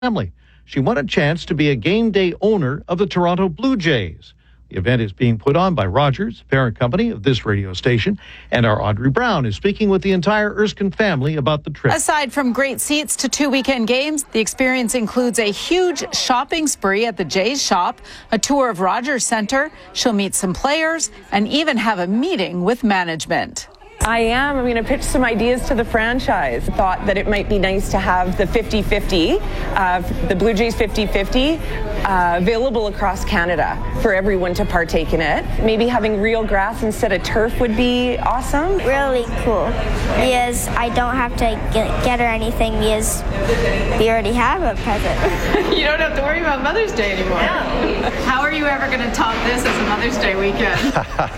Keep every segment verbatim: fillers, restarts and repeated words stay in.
family. She won a chance to be a game day owner of the Toronto Blue Jays. The event is being put on by Rogers, parent company of this radio station, and our Audrey Brown is speaking with the entire Erskine family about the trip. Aside from great seats to two weekend games, the experience includes a huge shopping spree at the Jays shop, a tour of Rogers Centre. She'll meet some players and even have a meeting with management. I am. I'm going to pitch some ideas to the franchise. Thought that it might be nice to have the fifty-fifty, uh, the Blue Jays fifty-fifty, uh, available across Canada for everyone to partake in it. Maybe having real grass instead of turf would be awesome. Really cool, because I don't have to get, get her anything because we already have a present. You don't have to worry about Mother's Day anymore. Yeah. How are you ever going to top this as a Mother's Day weekend?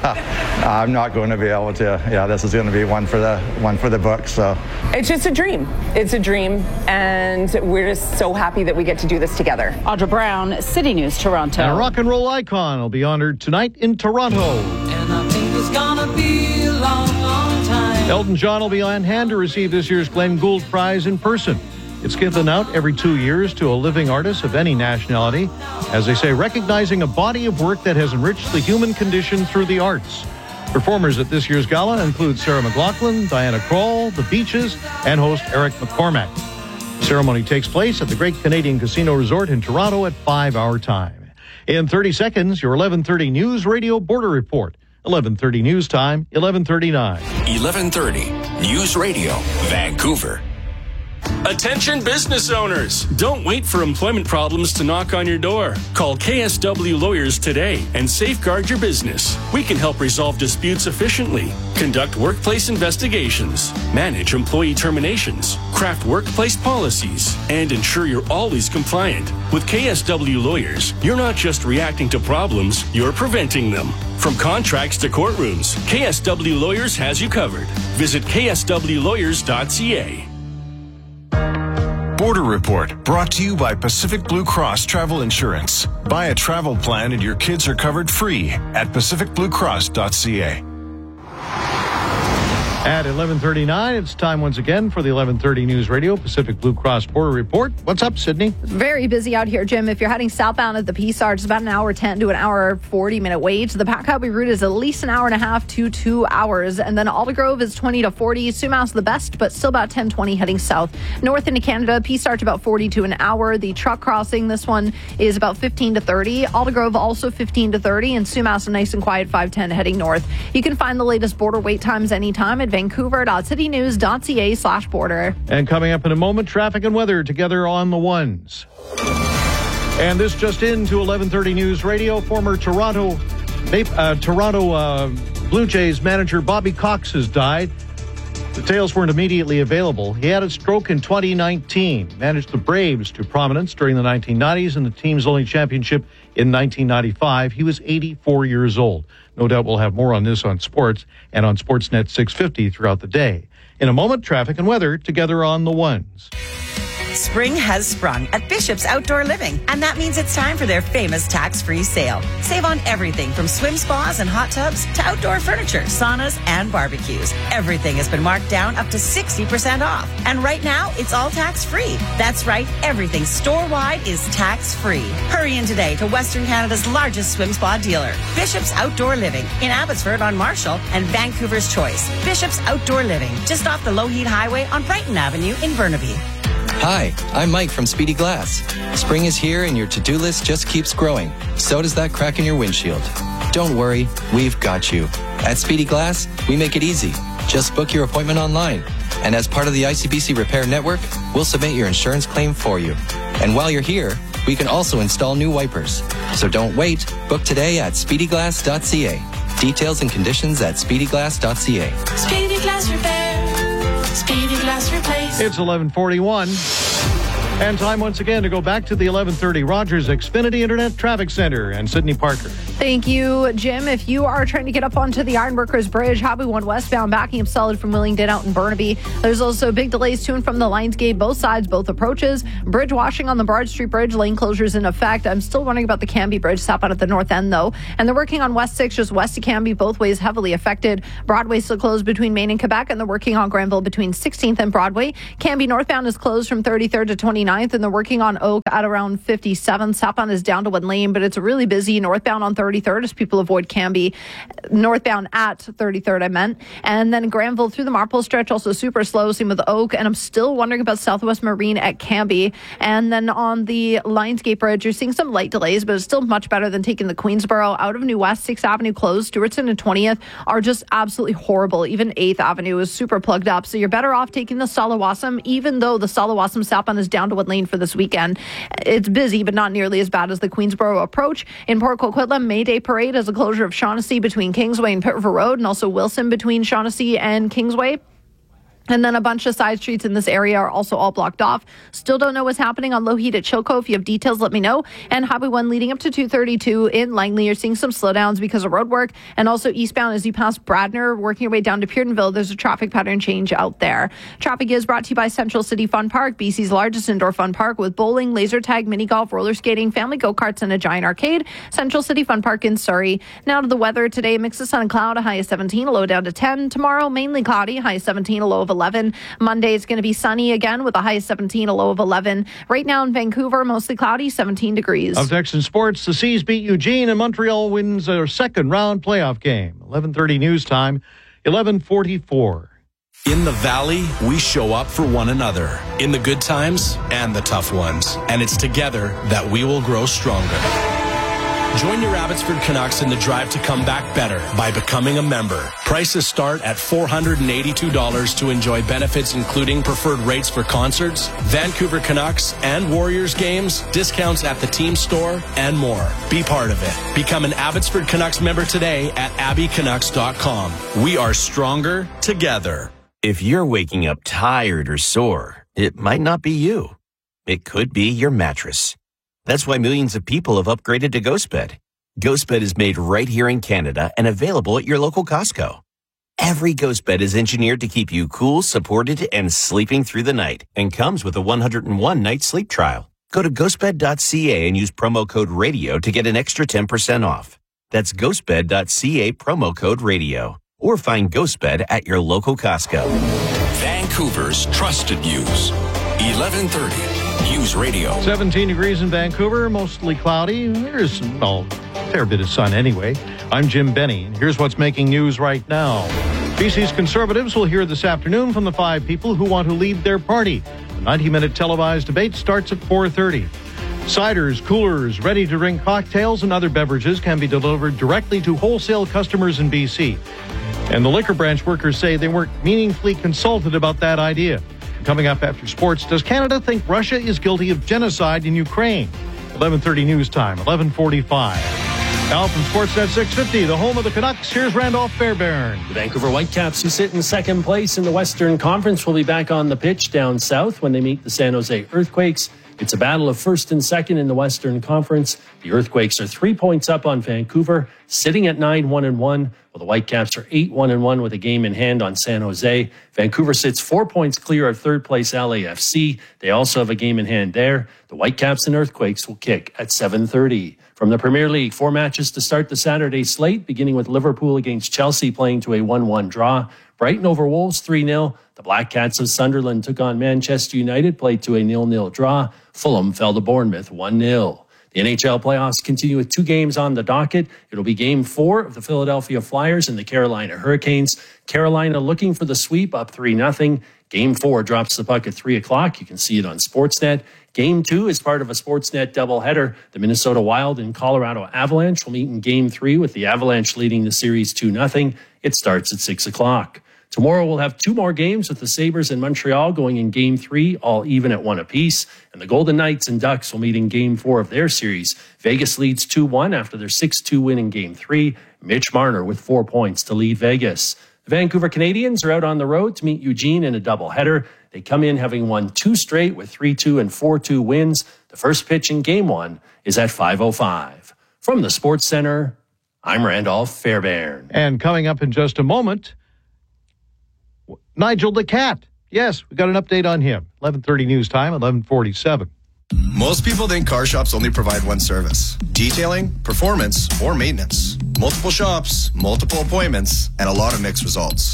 I'm not going to be able to. Yeah, this is going to be one for the one for the book. So it's just a dream. It's a dream, and we're just so happy that we get to do this together. Audra Brown, City News, Toronto. And a rock and roll icon will be honored tonight in Toronto. And I think it's gonna be a long, long time. Elton John will be on hand to receive this year's Glenn Gould Prize in person. It's given out every two years to a living artist of any nationality, as they say, recognizing a body of work that has enriched the human condition through the arts. Performers at this year's gala include Sarah McLachlan, Diana Krall, The Beaches, and host Eric McCormack. The ceremony takes place at the Great Canadian Casino Resort in Toronto at five hour time. In thirty seconds, your eleven thirty News Radio Border Report. eleven thirty News Time, eleven thirty-nine. eleven thirty News Radio, Vancouver. Attention business owners! Don't wait for employment problems to knock on your door. Call K S W Lawyers today and safeguard your business. We can help resolve disputes efficiently, conduct workplace investigations, manage employee terminations, craft workplace policies, and ensure you're always compliant. With K S W Lawyers, you're not just reacting to problems, you're preventing them. From contracts to courtrooms, K S W Lawyers has you covered. Visit K S W lawyers dot C A. Border Report, brought to you by Pacific Blue Cross Travel Insurance. Buy a travel plan and your kids are covered free at pacific blue cross dot C A. At eleven thirty-nine, it's time once again for the eleven thirty News Radio Pacific Blue Cross Border Report. What's up, Sydney? Very busy out here, Jim. If you're heading southbound at the Peace Arch, it's about an hour ten to an hour forty minute wait. The Pat Cowboy route is at least an hour and a half to two hours. And then Aldergrove is twenty to forty. Sumas the best, but still about ten twenty heading south. North into Canada, Peace Arch about forty to an hour. The truck crossing, this one is about fifteen to thirty. Aldergrove also fifteen to thirty. And Sumas nice and quiet, five ten heading north. You can find the latest border wait times anytime at vancouver dot city news dot c a slash border. And coming up in a moment, traffic and weather together on the ones. And this just into eleven thirty News Radio, former Toronto uh, Toronto uh, Blue Jays manager Bobby Cox has died. Details weren't immediately available. He had a stroke in twenty nineteen, managed the Braves to prominence during the nineteen nineties and the team's only championship in nineteen ninety-five. He was eighty-four years old. No doubt we'll have more on this on sports and on Sportsnet six fifty throughout the day. In a moment, traffic and weather together on the ones. Spring has sprung at Bishop's Outdoor Living, and that means it's time for their famous tax-free sale. Save on everything from swim spas and hot tubs to outdoor furniture, saunas, and barbecues. Everything has been marked down up to sixty percent off. And right now, it's all tax-free. That's right, everything store-wide is tax-free. Hurry in today to Western Canada's largest swim spa dealer, Bishop's Outdoor Living, in Abbotsford on Marshall and Vancouver's Choice. Bishop's Outdoor Living, just off the Lougheed Highway on Brighton Avenue in Burnaby. Hi, I'm Mike from Speedy Glass. Spring is here and your to-do list just keeps growing. So does that crack in your windshield. Don't worry, we've got you. At Speedy Glass, we make it easy. Just book your appointment online. And as part of the I C B C Repair Network, we'll submit your insurance claim for you. And while you're here, we can also install new wipers. So don't wait. Book today at speedy glass dot c a. Details and conditions at speedy glass dot c a. Speedy Glass Repair. Speedy Glass Replace. It's eleven forty-one. And time once again to go back to the eleven thirty Rogers Xfinity Internet Traffic Center and Sydney Parker. Thank you, Jim. If you are trying to get up onto the Ironworkers Bridge, Highway one westbound, backing up solid from Willingdon out in Burnaby. There's also big delays to and from the Lionsgate, both sides, both approaches. Bridge washing on the Broad Street Bridge, lane closures in effect. I'm still wondering about the Cambie Bridge, southbound at the north end, though. And they're working on West six, just west of Cambie, both ways heavily affected. Broadway still closed between Maine and Quebec, and they're working on Granville between sixteenth and Broadway. Cambie northbound is closed from thirty-third to twenty-ninth. fifty-ninth, and they're working on Oak at around fifty-seventh. Southbound is down to one lane, but it's really busy northbound on thirty-third as people avoid Canby. Northbound at thirty-third, I meant. And then Granville through the Marple stretch, also super slow. Same with Oak. And I'm still wondering about Southwest Marine at Canby. And then on the Lionsgate Bridge, you're seeing some light delays, but it's still much better than taking the Queensboro out of New West. sixth Avenue closed. Stewartson and twentieth are just absolutely horrible. Even eighth Avenue is super plugged up. So you're better off taking the Salawasam, even though the Salawasam southbound is down to one lane for this weekend. It's busy, but not nearly as bad as the Queensboro approach. In Port Coquitlam, May Day Parade has a closure of Shaughnessy between Kingsway and Pitt River Road, and also Wilson between Shaughnessy and Kingsway. And then a bunch of side streets in this area are also all blocked off. Still don't know what's happening on Lougheed at Chilco. If you have details, let me know. And Highway one leading up to two thirty-two in Langley, you're seeing some slowdowns because of road work. And also eastbound as you pass Bradner, working your way down to Peardenville, there's a traffic pattern change out there. Traffic is brought to you by Central City Fun Park, B C's largest indoor fun park with bowling, laser tag, mini golf, roller skating, family go-karts, and a giant arcade. Central City Fun Park in Surrey. Now to the weather. Today, mix of sun and cloud, a high of seventeen, a low down to ten. Tomorrow, mainly cloudy, high of seventeen, a low of eleven. Monday is going to be sunny again with a high of seventeen, a low of eleven. Right now in Vancouver, mostly cloudy, seventeen degrees. Up next in sports, the Seas beat Eugene and Montreal wins their second round playoff game. eleven thirty news time, eleven forty-four. In the Valley, we show up for one another in the good times and the tough ones. And it's together that we will grow stronger. Join your Abbotsford Canucks in the drive to come back better by becoming a member. Prices start at four hundred eighty-two dollars to enjoy benefits including preferred rates for concerts, Vancouver Canucks and Warriors games, discounts at the team store, and more. Be part of it. Become an Abbotsford Canucks member today at abby canucks dot com. We are stronger together. If you're waking up tired or sore, it might not be you. It could be your mattress. That's why millions of people have upgraded to GhostBed. GhostBed is made right here in Canada and available at your local Costco. Every GhostBed is engineered to keep you cool, supported, and sleeping through the night, and comes with a one hundred one night sleep trial. Go to ghost bed dot c a and use promo code RADIO to get an extra ten percent off. That's ghost bed dot c a, promo code RADIO. Or find GhostBed at your local Costco. Vancouver's trusted news. eleven thirty. News Radio. seventeen degrees in Vancouver, mostly cloudy. There's, well, a fair bit of sun anyway. I'm Jim Benny, and here's what's making news right now. B C's Conservatives will hear this afternoon from the five people who want to leave their party. The ninety-minute televised debate starts at four thirty. Ciders, coolers, ready-to-drink cocktails, and other beverages can be delivered directly to wholesale customers in B C. And the liquor branch workers say they weren't meaningfully consulted about that idea. Coming up after sports, does Canada think Russia is guilty of genocide in Ukraine? eleven thirty news time, eleven forty-five. Now from Sportsnet six fifty, the home of the Canucks, here's Randolph Fairbairn. The Vancouver Whitecaps, who sit in second place in the Western Conference, will be back on the pitch down south when they meet the San Jose Earthquakes. It's a battle of first and second in the Western Conference. The Earthquakes are three points up on Vancouver, sitting at nine one and one, while the Whitecaps are eight one and one with a game in hand on San Jose. Vancouver sits four points clear of third place L A F C. They also have a game in hand there. The Whitecaps and Earthquakes will kick at seven thirty. From the Premier League, four matches to start the Saturday slate, beginning with Liverpool against Chelsea playing to a one one draw. Brighton over Wolves three nil. The Black Cats of Sunderland took on Manchester United, played to a nil nil draw. Fulham fell to Bournemouth one nil. The N H L playoffs continue with two games on the docket. It'll be game four of the Philadelphia Flyers and the Carolina Hurricanes. Carolina looking for the sweep, up three nothing. Game four drops the puck at three o'clock. You can see it on Sportsnet. Game two is part of a Sportsnet doubleheader. The Minnesota Wild and Colorado Avalanche will meet in game three with the Avalanche leading the series two nothing. It starts at six o'clock. Tomorrow we'll have two more games with the Sabres and Montreal going in game three, all even at one apiece. And the Golden Knights and Ducks will meet in game four of their series. Vegas leads two one after their six two win in game three. Mitch Marner with four points to lead Vegas. The Vancouver Canadians are out on the road to meet Eugene in a doubleheader. They come in having won two straight with three two and four two wins. The first pitch in game one is at five oh five. From the Sports Center, I'm Randolph Fairbairn. And coming up in just a moment, Nigel the Cat. Yes, we got an update on him. eleven thirty news time, eleven forty-seven. Most people think car shops only provide one service: detailing, performance, or maintenance. Multiple shops, multiple appointments, and a lot of mixed results.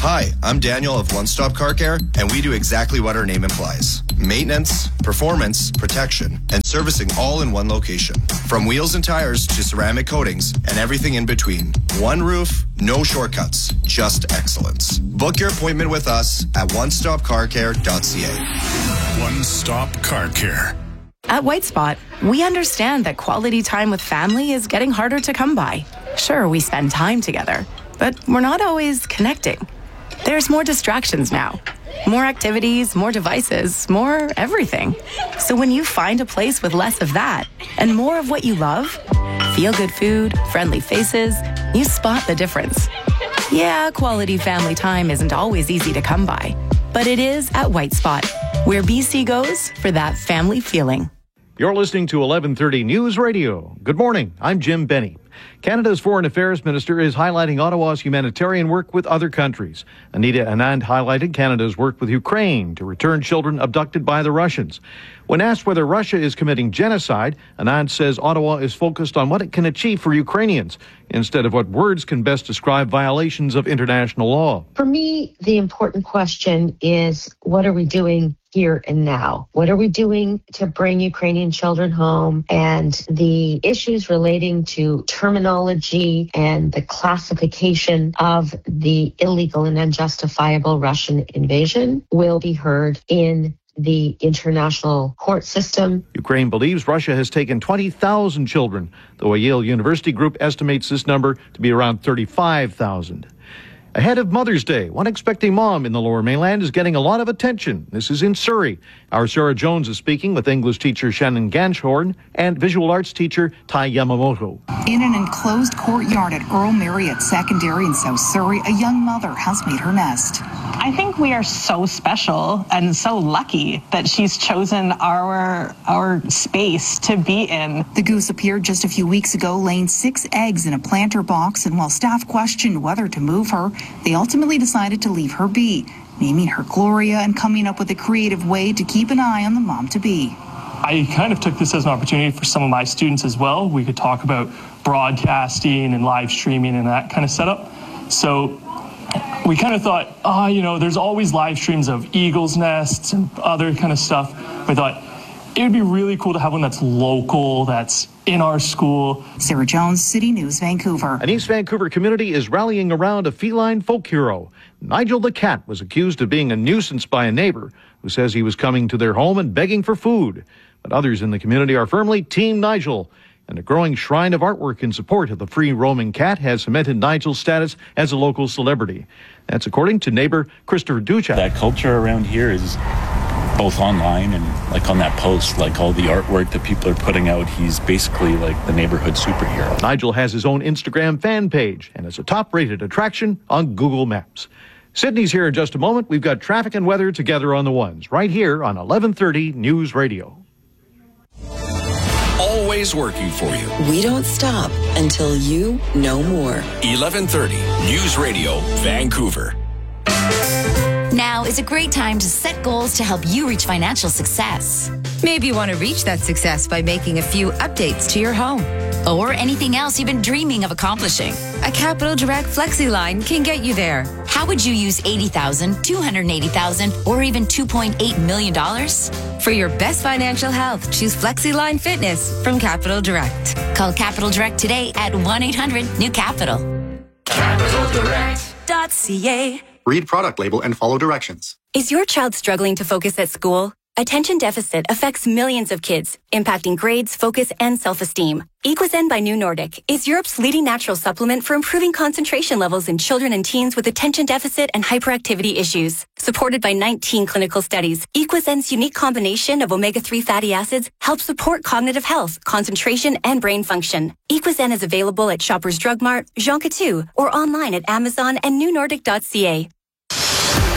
Hi, I'm Daniel of One Stop Car Care, and we do exactly what our name implies. Maintenance, performance, protection, and servicing all in one location. From wheels and tires to ceramic coatings and everything in between. One roof, no shortcuts, just excellence. Book your appointment with us at one stop car care dot c a. One Stop Car Care. At White Spot, we understand that quality time with family is getting harder to come by. Sure, we spend time together, but we're not always connecting. There's more distractions now. More activities, more devices, more everything. So when you find a place with less of that and more of what you love, feel-good food, friendly faces, you spot the difference. Yeah, quality family time isn't always easy to come by, but it is at White Spot, where B C goes for that family feeling. You're listening to eleven thirty News Radio. Good morning. I'm Jim Benny. Canada's Foreign Affairs Minister is highlighting Ottawa's humanitarian work with other countries. Anita Anand highlighted Canada's work with Ukraine to return children abducted by the Russians. When asked whether Russia is committing genocide, Anand says Ottawa is focused on what it can achieve for Ukrainians instead of what words can best describe violations of international law. For me, the important question is, what are we doing here and now? What are we doing to bring Ukrainian children home? And the issues relating to terminology and the classification of the illegal and unjustifiable Russian invasion will be heard in the international court system. Ukraine believes Russia has taken twenty thousand children, though a Yale University group estimates this number to be around thirty-five thousand. Ahead of Mother's Day, one expecting mom in the Lower Mainland is getting a lot of attention. This is in Surrey. Our Sarah Jones is speaking with English teacher Shannon Ganshorn and visual arts teacher Tai Yamamoto. In an enclosed courtyard at Earl Marriott Secondary in South Surrey, a young mother has made her nest. I think we are so special and so lucky that she's chosen our our space to be in. The goose appeared just a few weeks ago, laying six eggs in a planter box, and while staff questioned whether to move her, they ultimately decided to leave her be, naming her Gloria and coming up with a creative way to keep an eye on the mom-to-be. I kind of took this as an opportunity for some of my students as well. We could talk about broadcasting and live streaming and that kind of setup. So we kind of thought, ah, oh, you know, there's always live streams of eagles' nests and other kind of stuff. We thought it would be really cool to have one that's local, that's in our school. Sarah Jones, City News, Vancouver. An East Vancouver community is rallying around a feline folk hero. Nigel the cat was accused of being a nuisance by a neighbor who says he was coming to their home and begging for food. But others in the community are firmly Team Nigel. And a growing shrine of artwork in support of the free-roaming cat has cemented Nigel's status as a local celebrity. That's according to neighbor Christopher Ducha. That culture around here is both online and like on that post, like all the artwork that people are putting out, he's basically like the neighborhood superhero. Nigel has his own Instagram fan page and is a top-rated attraction on Google Maps. Sydney's here in just a moment. We've got traffic and weather together on the ones, right here on eleven thirty News Radio. Always working for you. We don't stop until you know more. eleven thirty News Radio, Vancouver. Now is a great time to set goals to help you reach financial success. Maybe you want to reach that success by making a few updates to your home. Or anything else you've been dreaming of accomplishing. A Capital Direct Flexi line can get you there. How would you use eighty thousand dollars, two hundred eighty thousand dollars, or even two point eight million dollars? For your best financial health, choose Flexi Line Fitness from Capital Direct. Call Capital Direct today at one eight hundred new capital. capital direct dot c a. Read product label and follow directions. Is your child struggling to focus at school? Attention deficit affects millions of kids, impacting grades, focus, and self-esteem. Equizen by New Nordic is Europe's leading natural supplement for improving concentration levels in children and teens with attention deficit and hyperactivity issues. Supported by nineteen clinical studies, Equizen's unique combination of omega three fatty acids helps support cognitive health, concentration, and brain function. Equizen is available at Shoppers Drug Mart, Jean Coutu, or online at Amazon and new nordic dot c a.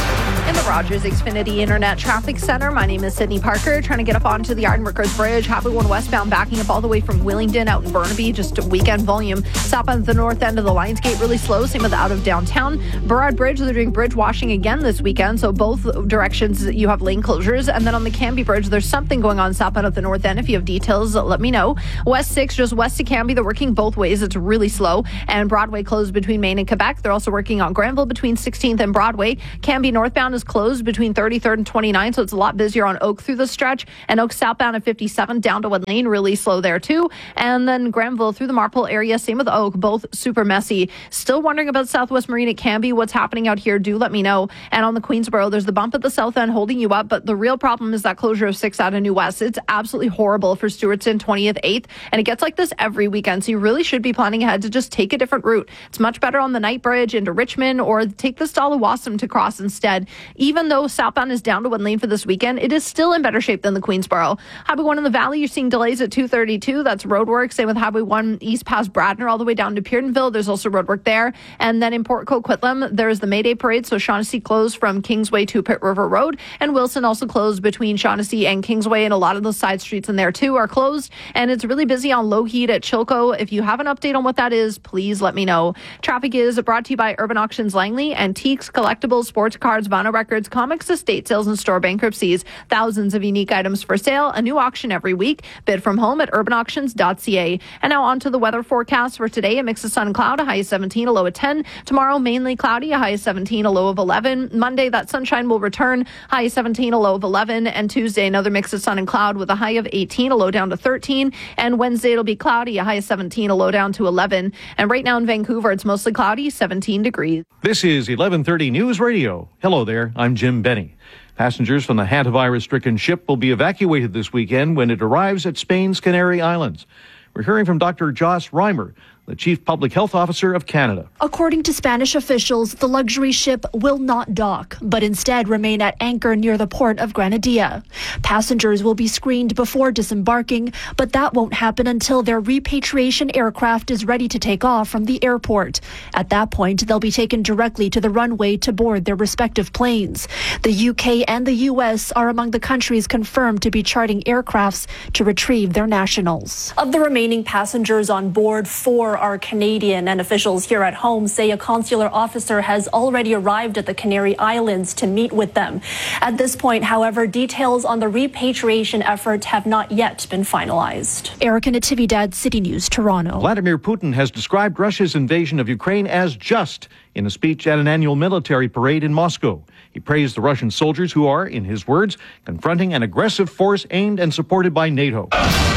In the Rogers Xfinity Internet Traffic Center, my name is Sydney Parker, trying to get up onto the Ironworkers Bridge. Highway one westbound backing up all the way from Willingdon out in Burnaby, just weekend volume. Southbound at the north end of the Lionsgate, really slow, same with out of downtown. Burrard Bridge, they're doing bridge washing again this weekend, so both directions you have lane closures. And then on the Cambie Bridge, there's something going on southbound at the north end. If you have details, let me know. West six, just west of Cambie, they're working both ways. It's really slow. And Broadway closed between Maine and Quebec. They're also working on Granville between sixteenth and Broadway. Cambie northbound is closed between thirty-third and twenty-ninth, so it's a lot busier on Oak through the stretch. And Oak southbound at fifty-seven down to one lane, really slow there too. And then Granville through the Marpole area, same with Oak, both super messy. Still wondering about Southwest Marine at Cambie. What's happening out here? Do let me know. And on the Queensboro, there's the bump at the south end holding you up, but the real problem is that closure of six out of New West. It's absolutely horrible for Stewartson, twentieth, eighth, and it gets like this every weekend, so you really should be planning ahead to just take a different route. It's much better on the Night Bridge into Richmond, or take the Stala-Wassam to cross instead. Even though southbound is down to one lane for this weekend, it is still in better shape than the Queensboro. Highway one in the Valley, you're seeing delays at two thirty-two. That's road work. Same with Highway one east past Bradner all the way down to Peardenville. There's also road work there. And then in Port Coquitlam, there's the May Day Parade, so Shaughnessy closed from Kingsway to Pitt River Road. And Wilson also closed between Shaughnessy and Kingsway, and a lot of those side streets in there too are closed. And it's really busy on Lougheed at Chilco. If you have an update on what that is, please let me know. Traffic is brought to you by Urban Auctions Langley, Antiques, Collectibles, Sports Cards, Vinyl Records, Comics, Estate Sales, and Store Bankruptcies. Thousands of unique items for sale, a new auction every week. Bid from home at urban auctions dot c a. And now on to the weather forecast for today. A mix of sun and cloud, a high of seventeen, a low of ten. Tomorrow, mainly cloudy, a high of seventeen, a low of eleven. Monday, that sunshine will return, high of seventeen, a low of eleven. And Tuesday, another mix of sun and cloud with a high of eighteen, a low down to thirteen. And Wednesday, it'll be cloudy, a high of seventeen, a low down to eleven. And right now in Vancouver, it's mostly cloudy, seventeen degrees. This is eleven thirty News Radio. Hello there, I'm Jim Benny. Passengers from the hantavirus-stricken ship will be evacuated this weekend when it arrives at Spain's Canary Islands. We're hearing from Doctor Joss Reimer, the Chief Public Health Officer of Canada. According to Spanish officials, the luxury ship will not dock, but instead remain at anchor near the port of Granadilla. Passengers will be screened before disembarking, but that won't happen until their repatriation aircraft is ready to take off from the airport. At that point, they'll be taken directly to the runway to board their respective planes. The U K and the U S are among the countries confirmed to be charting aircrafts to retrieve their nationals. Of the remaining passengers on board, four are Canadian, and officials here at home say a consular officer has already arrived at the Canary Islands to meet with them. At this point, however, details on the repatriation effort have not yet been finalized. Erica Natividad, City News, Toronto. Vladimir Putin has described Russia's invasion of Ukraine as just in a speech at an annual military parade in Moscow. He praised the Russian soldiers who are, in his words, confronting an aggressive force aimed and supported by NATO.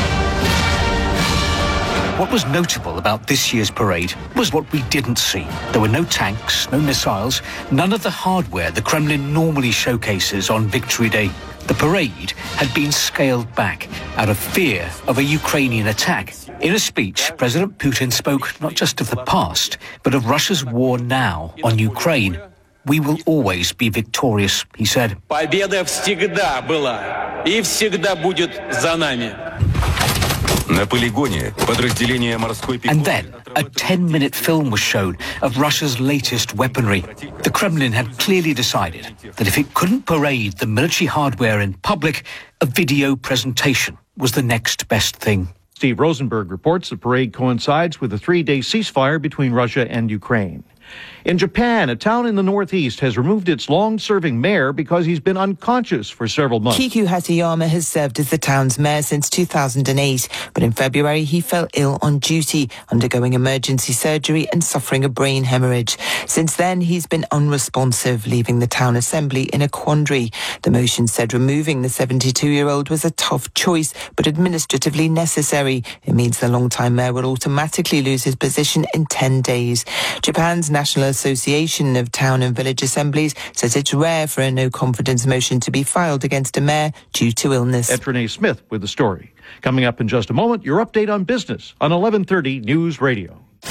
What was notable about this year's parade was what we didn't see. There were no tanks, no missiles, none of the hardware the Kremlin normally showcases on Victory Day. The parade had been scaled back out of fear of a Ukrainian attack. In a speech, President Putin spoke not just of the past, but of Russia's war now on Ukraine. We will always be victorious, he said. Победа всегда была и всегда будет за нами. And then a ten-minute film was shown of Russia's latest weaponry. The Kremlin had clearly decided that if it couldn't parade the military hardware in public, a video presentation was the next best thing. Steve Rosenberg reports the parade coincides with a three-day ceasefire between Russia and Ukraine. In Japan, a town in the northeast has removed its long-serving mayor because he's been unconscious for several months. Kiku Hatayama has served as the town's mayor since two thousand eight, but in February he fell ill on duty, undergoing emergency surgery and suffering a brain hemorrhage. Since then, he's been unresponsive, leaving the town assembly in a quandary. The motion said removing the seventy-two-year-old was a tough choice, but administratively necessary. It means the long-time mayor will automatically lose his position in ten days. Japan's National Association of Town and Village Assemblies says it's rare for a no-confidence motion to be filed against a mayor due to illness. Etrene Smith with the story. Coming up in just a moment, your update on business on eleven thirty News Radio.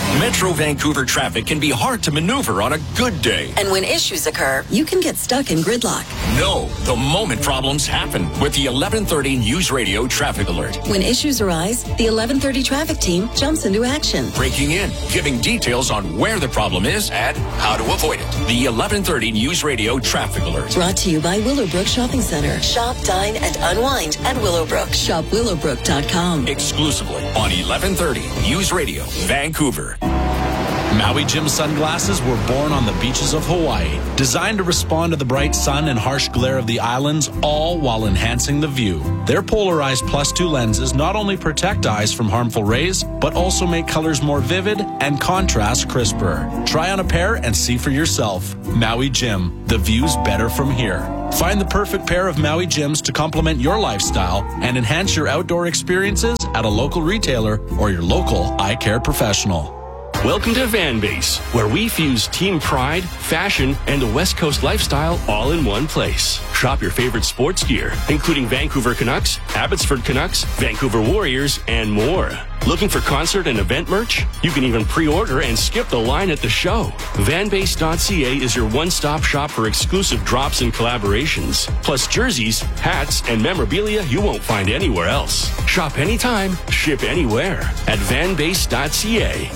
Metro Vancouver traffic can be hard to maneuver on a good day. And when issues occur, you can get stuck in gridlock. No, the moment problems happen with the eleven thirty News Radio Traffic Alert. When issues arise, the eleven thirty traffic team jumps into action. Breaking in, giving details on where the problem is and how to avoid it. The eleven thirty News Radio Traffic Alert. Brought to you by Willowbrook Shopping Center. Shop, dine, and unwind at Willowbrook. Shop willowbrook dot com. Exclusively on eleven thirty News Radio, Vancouver. Maui Jim sunglasses were born on the beaches of Hawaii, designed to respond to the bright sun and harsh glare of the islands, all while enhancing the view. Their polarized plus two lenses not only protect eyes from harmful rays, but also make colors more vivid and contrast crisper. Try on a pair and see for yourself. Maui Jim, the view's better from here. Find the perfect pair of Maui Jims to complement your lifestyle and enhance your outdoor experiences at a local retailer or your local eye care professional. Welcome to Van Base, where we fuse team pride, fashion, and the West Coast lifestyle all in one place. Shop your favorite sports gear, including Vancouver Canucks, Abbotsford Canucks, Vancouver Warriors, and more. Looking for concert and event merch? You can even pre-order and skip the line at the show. van base dot c a is your one-stop shop for exclusive drops and collaborations, plus jerseys, hats, and memorabilia you won't find anywhere else. Shop anytime, ship anywhere at van base dot c a.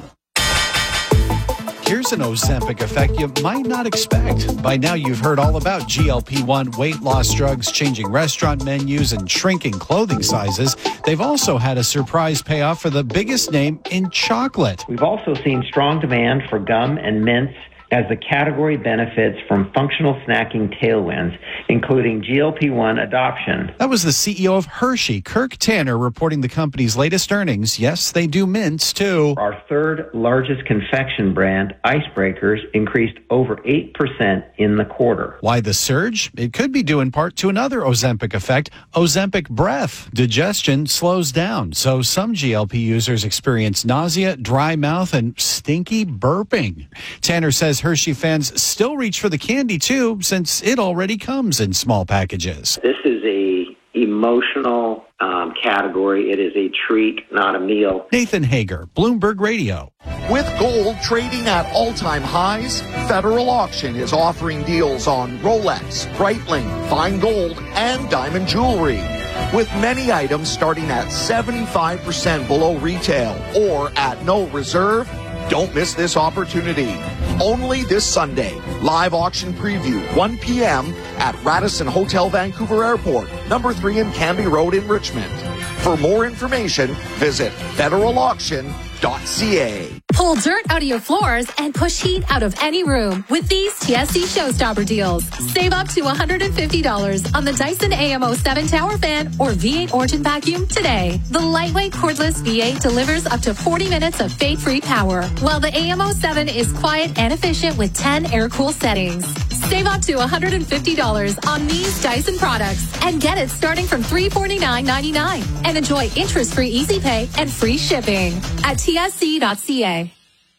Here's an Ozempic effect you might not expect. By now, you've heard all about G L P one weight loss drugs, changing restaurant menus, and shrinking clothing sizes. They've also had a surprise payoff for the biggest name in chocolate. We've also seen strong demand for gum and mints as the category benefits from functional snacking tailwinds, including G L P one adoption. That was the C E O of Hershey, Kirk Tanner, reporting the company's latest earnings. Yes, they do mints, too. Our third largest confection brand, Icebreakers, increased over eight percent in the quarter. Why the surge? It could be due in part to another Ozempic effect, Ozempic breath. Digestion slows down, so some G L P users experience nausea, dry mouth, and stinky burping. Tanner says Hershey fans still reach for the candy, too, since it already comes in small packages. This is a emotional um, category. It is a treat, not a meal. Nathan Hager, Bloomberg Radio. With gold trading at all-time highs, Federal Auction is offering deals on Rolex, Breitling, fine gold, and diamond jewelry, with many items starting at seventy-five percent below retail or at no reserve. Don't miss this opportunity. Only this Sunday. Live auction preview, one p.m. at Radisson Hotel Vancouver Airport, number three in Canby Road in Richmond. For more information, visit federal auction dot c a. Pull dirt out of your floors and push heat out of any room with these T S C Showstopper deals. Save up to one hundred fifty dollars on the Dyson A M O seven Tower Fan or V eight Origin Vacuum today. The lightweight cordless V eight delivers up to forty minutes of fade-free power, while the A M O seven is quiet and efficient with ten air-cool settings. Save up to one hundred fifty dollars on these Dyson products and get it starting from three hundred forty-nine ninety-nine and enjoy interest-free easy pay and free shipping at T S C dot c a.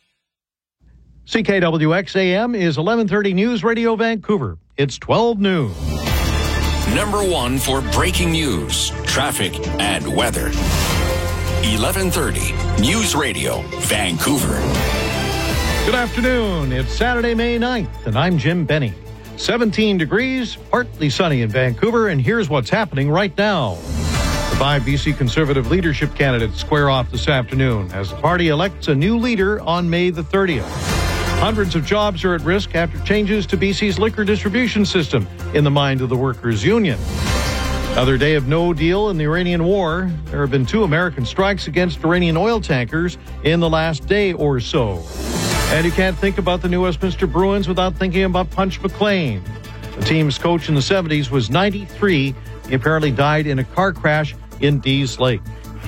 C K W X A M is eleven thirty News Radio Vancouver. It's twelve noon. Number one for breaking news, traffic, and weather. eleven thirty News Radio, Vancouver. Good afternoon. It's Saturday, May ninth, and I'm Jim Benny. seventeen degrees, partly sunny in Vancouver, and here's what's happening right now. The five B C Conservative leadership candidates square off this afternoon as the party elects a new leader on May the thirtieth. Hundreds of jobs are at risk after changes to B C's liquor distribution system in the mind of the workers' union. Another day of no deal in the Iranian war. There have been two American strikes against Iranian oil tankers in the last day or so. And you can't think about the New Westminster Bruins without thinking about Punch McLean. The team's coach in the seventies was ninety-three. He apparently died in a car crash in Dease Lake.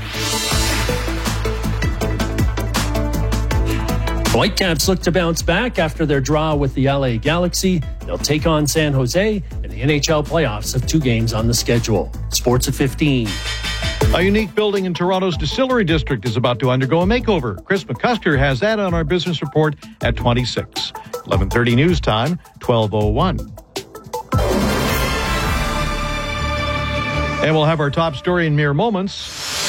Whitecaps look to bounce back after their draw with the L A Galaxy. They'll take on San Jose, and the N H L playoffs have two games on the schedule. Sports at fifteen. A unique building in Toronto's Distillery District is about to undergo a makeover. Chris McCusker has that on our business report at twenty-six. eleven thirty news time, twelve oh one. And we'll have our top story in mere moments.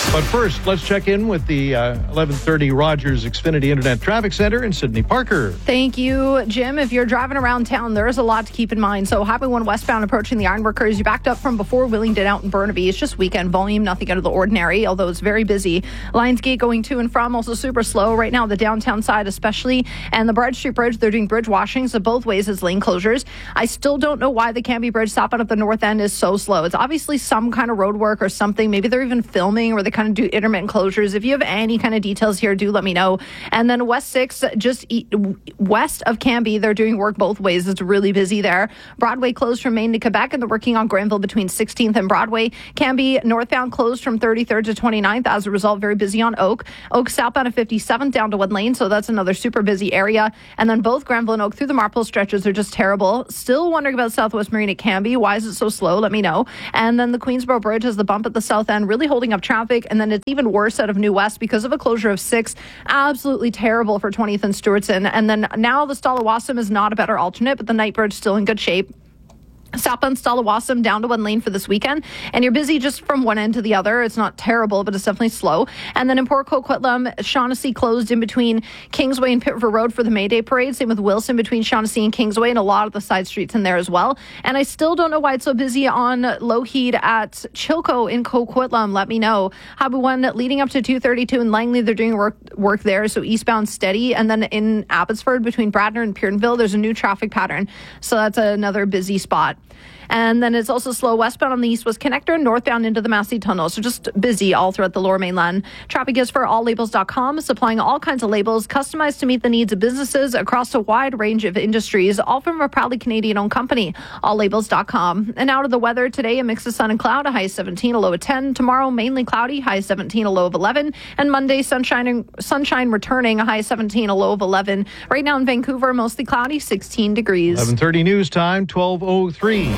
But first, let's check in with the uh, eleven thirty Rogers Xfinity Internet Traffic Center and Sydney Parker. Thank you, Jim. If you're driving around town, there's a lot to keep in mind. So Highway one westbound approaching the Ironworkers, you backed up from before Willingdon out in Burnaby. It's just weekend volume, nothing out of the ordinary, although it's very busy. Lionsgate going to and from, also super slow right now, the downtown side especially. And the Bread Street Bridge, they're doing bridge washings, so both ways is lane closures. I still don't know why the Cambie Bridge southbound at the north end is so slow. It's obviously some kind of road work or something. Maybe they're even filming or they kind of do intermittent closures. If you have any kind of details here, do let me know. And then West six, just e- west of Cambie, they're doing work both ways. It's really busy there. Broadway closed from Maine to Quebec, and they're working on Granville between sixteenth and Broadway. Cambie northbound closed from thirty-third to twenty-ninth. As a result, very busy on Oak. Oak southbound at fifty-seventh down to Wood Lane, so that's another super busy area. And then both Granville and Oak through the Marple stretches are just terrible. Still wondering about Southwest Marine at Cambie. Why is it so slow? Let me know. And then the Queensboro Bridge has the bump at the south end, really holding up traffic. And then it's even worse out of New West because of a closure of six. Absolutely terrible for twentieth and Stewartson. And then now the Stallawasam is not a better alternate, but the Night Bridge still in good shape. Southbound Stallawasam down to one lane for this weekend, and you're busy just from one end to the other. It's not terrible, but it's definitely slow. And then in Port Coquitlam, Shaughnessy closed in between Kingsway and Pitt River Road for the May Day Parade. Same with Wilson between Shaughnessy and Kingsway, and a lot of the side streets in there as well. And I still don't know why it's so busy on Lougheed at Chilco in Coquitlam. Let me know. Highway one leading up to two thirty-two in Langley, they're doing work work there, so eastbound steady. And then in Abbotsford between Bradner and Pierdenville, there's a new traffic pattern, so that's another busy spot. And then it's also slow westbound on the East-West Connector and northbound into the Massey Tunnel. So just busy all throughout the Lower Mainland. Traffic is for all labels dot com, supplying all kinds of labels customized to meet the needs of businesses across a wide range of industries, all from a proudly Canadian-owned company, all labels dot com. And out of the weather today, a mix of sun and cloud, a high of seventeen, a low of ten. Tomorrow, mainly cloudy, high of seventeen, a low of eleven. And Monday, sunshine and sunshine returning, a high of seventeen, a low of eleven. Right now in Vancouver, mostly cloudy, sixteen degrees. eleven thirty news time, twelve oh three.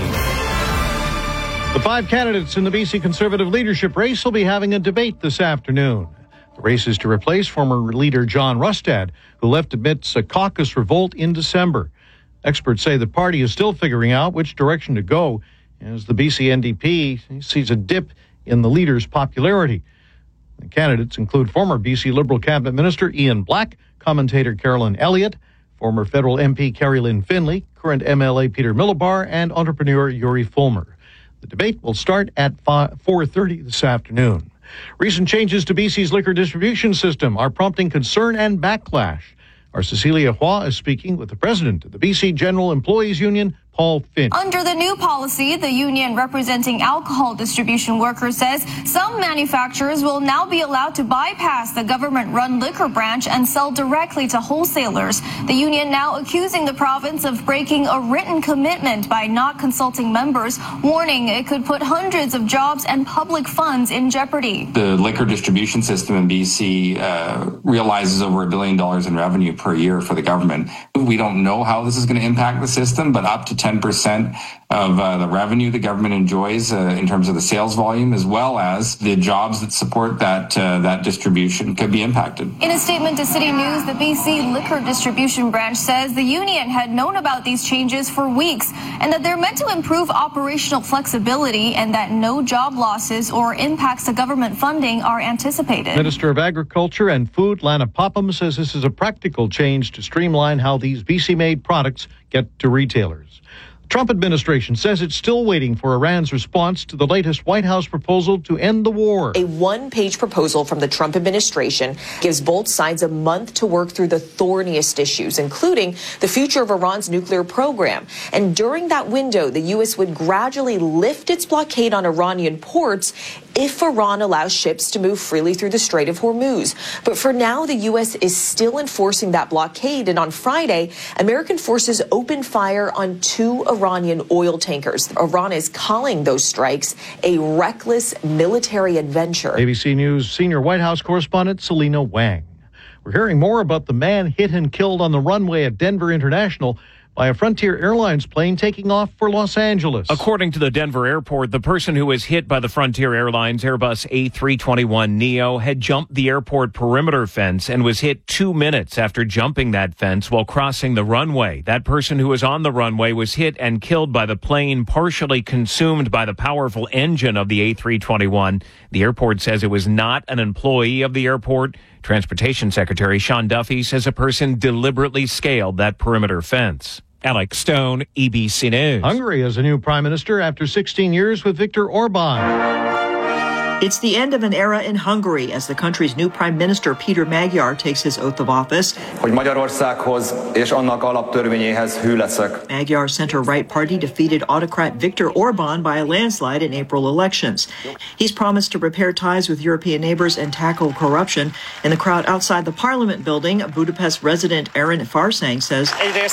The five candidates in the B C Conservative leadership race will be having a debate this afternoon. The race is to replace former leader John Rustad, who left amidst a caucus revolt in December. Experts say the party is still figuring out which direction to go, as the B C N D P sees a dip in the leader's popularity. The candidates include former B C Liberal Cabinet Minister Ian Black, commentator Carolyn Elliott, former federal M P Carrie Lynn Finley, current M L A Peter Millibar, and entrepreneur Yuri Fulmer. The debate will start at four thirty this afternoon. Recent changes to B C's liquor distribution system are prompting concern and backlash. Our Cecilia Hua is speaking with the president of the B C General Employees Union, Paul Finch. Under the new policy, the union representing alcohol distribution workers says some manufacturers will now be allowed to bypass the government-run liquor branch and sell directly to wholesalers. The union now accusing the province of breaking a written commitment by not consulting members, warning it could put hundreds of jobs and public funds in jeopardy. The liquor distribution system in B C uh, realizes over a billion dollars in revenue per year for the government. We don't know how this is going to impact the system, but up to ten percent of uh, the revenue the government enjoys uh, in terms of the sales volume, as well as the jobs that support that uh, that distribution, could be impacted. In a statement to City News, the B C Liquor Distribution Branch says the union had known about these changes for weeks and that they're meant to improve operational flexibility and that no job losses or impacts to government funding are anticipated. Minister of Agriculture and Food, Lana Popham, says this is a practical change to streamline how these B C-made products get to retailers. The Trump administration says it's still waiting for Iran's response to the latest White House proposal to end the war. A one-page proposal from the Trump administration gives both sides a month to work through the thorniest issues, including the future of Iran's nuclear program. And during that window, the U S would gradually lift its blockade on Iranian ports if Iran allows ships to move freely through the Strait of Hormuz. But for now, the U S is still enforcing that blockade. And on Friday, American forces opened fire on two Iranian oil tankers. Iran is calling those strikes a reckless military adventure. A B C News senior White House correspondent Selena Wang. We're hearing more about the man hit and killed on the runway at Denver International. by a Frontier Airlines plane taking off for Los Angeles. According to the Denver airport, the person who was hit by the Frontier Airlines Airbus A three twenty-one neo had jumped the airport perimeter fence and was hit two minutes after jumping that fence while crossing the runway. That person who was on the runway was hit and killed by the plane, partially consumed by the powerful engine of the A three twenty-one. The airport says it was not an employee of the airport. Transportation Secretary Sean Duffy says a person deliberately scaled that perimeter fence. Alex Stone, E B C News. Hungary has a new prime minister after sixteen years with Viktor Orban. It's the end of an era in Hungary as the country's new prime minister, Peter Magyar, takes his oath of office. Hogy Magyarországhoz és annak alaptörvényéhez hű leszek. Magyar's center-right party defeated autocrat Viktor Orban by a landslide in April elections. He's promised to repair ties with European neighbors and tackle corruption. In the crowd outside the parliament building, Budapest resident Aaron Farsang says,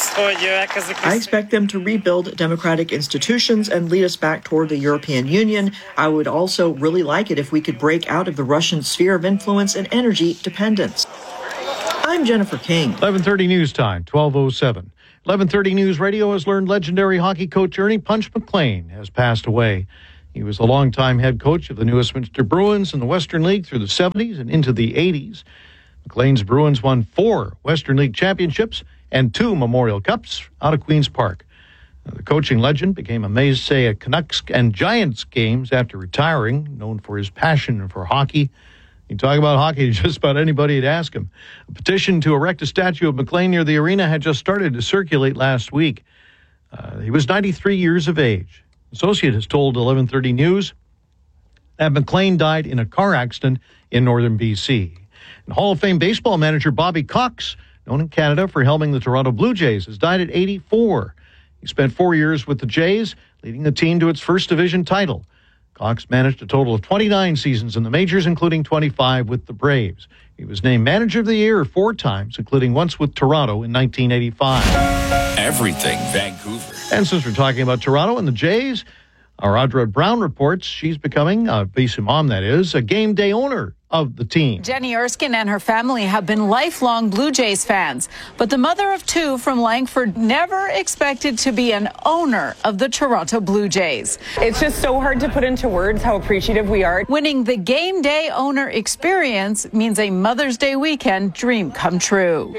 I expect them to rebuild democratic institutions and lead us back toward the European Union. I would also really like it if we could break out of the Russian sphere of influence and energy dependence. I'm Jennifer King. eleven thirty news time, twelve oh seven. eleven thirty News Radio has learned legendary hockey coach Ernie Punch McLean has passed away. He was a longtime head coach of the New Westminster Bruins in the Western League through the seventies and into the eighties. McLean's Bruins won four Western League championships and two Memorial Cups out of Queen's Park. The coaching legend became a mainstay at Canucks and Giants games after retiring, known for his passion for hockey. You talk about hockey to just about anybody would ask him. A petition to erect a statue of McLean near the arena had just started to circulate last week. Uh, he was ninety-three years of age. Associate has told eleven thirty News that McLean died in a car accident in northern B C. And Hall of Fame baseball manager Bobby Cox, known in Canada for helming the Toronto Blue Jays, has died at eighty-four. He spent four years with the Jays, leading the team to its first division title. Cox managed a total of twenty-nine seasons in the majors, including twenty-five with the Braves. He was named Manager of the Year four times, including once with Toronto in nineteen eighty-five. Everything Vancouver. And since we're talking about Toronto and the Jays, our Audra Brown reports she's becoming, uh, B C mom that is, a game day owner of the team. Jenny Erskine and her family have been lifelong Blue Jays fans, but the mother of two from Langford never expected to be an owner of the Toronto Blue Jays. It's just so hard to put into words how appreciative we are. Winning the game day owner experience means a Mother's Day weekend dream come true.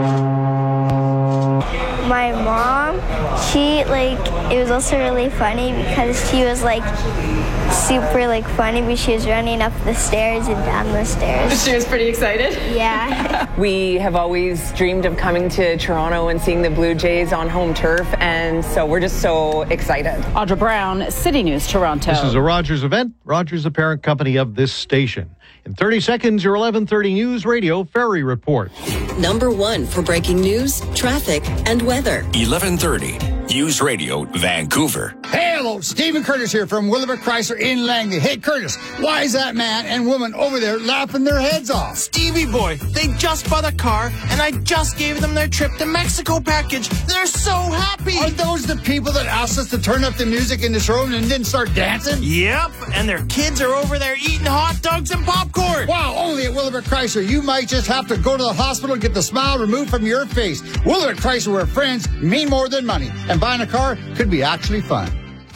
My mom, she like, it was also really funny because she was like super like funny because she was running up the stairs and down the stairs. She was pretty excited? Yeah. We have always dreamed of coming to Toronto and seeing the Blue Jays on home turf, and so we're just so excited. Audra Brown, City News, Toronto. This is a Rogers event. Rogers, the parent company of this station. In thirty seconds, your eleven thirty News Radio Ferry Report. Number one for breaking news, traffic, and weather. eleven thirty News Radio, Vancouver. Hey, hello, Stephen Curtis here from Willowbrook Chrysler in Langley. Hey, Curtis, why is that man and woman over there laughing their heads off? Stevie boy, they just bought a car, and I just gave them their trip to Mexico package. They're so happy. Are those the people that asked us to turn up the music in this room and then start dancing? Yep, and their kids are over there eating hot dogs and popcorn. Wow, only at Willowbrook Chrysler. You might just have to go to the hospital and get the smile removed from your face. Willowbrook Chrysler, where friends mean more than money. And buying a car could be actually fun.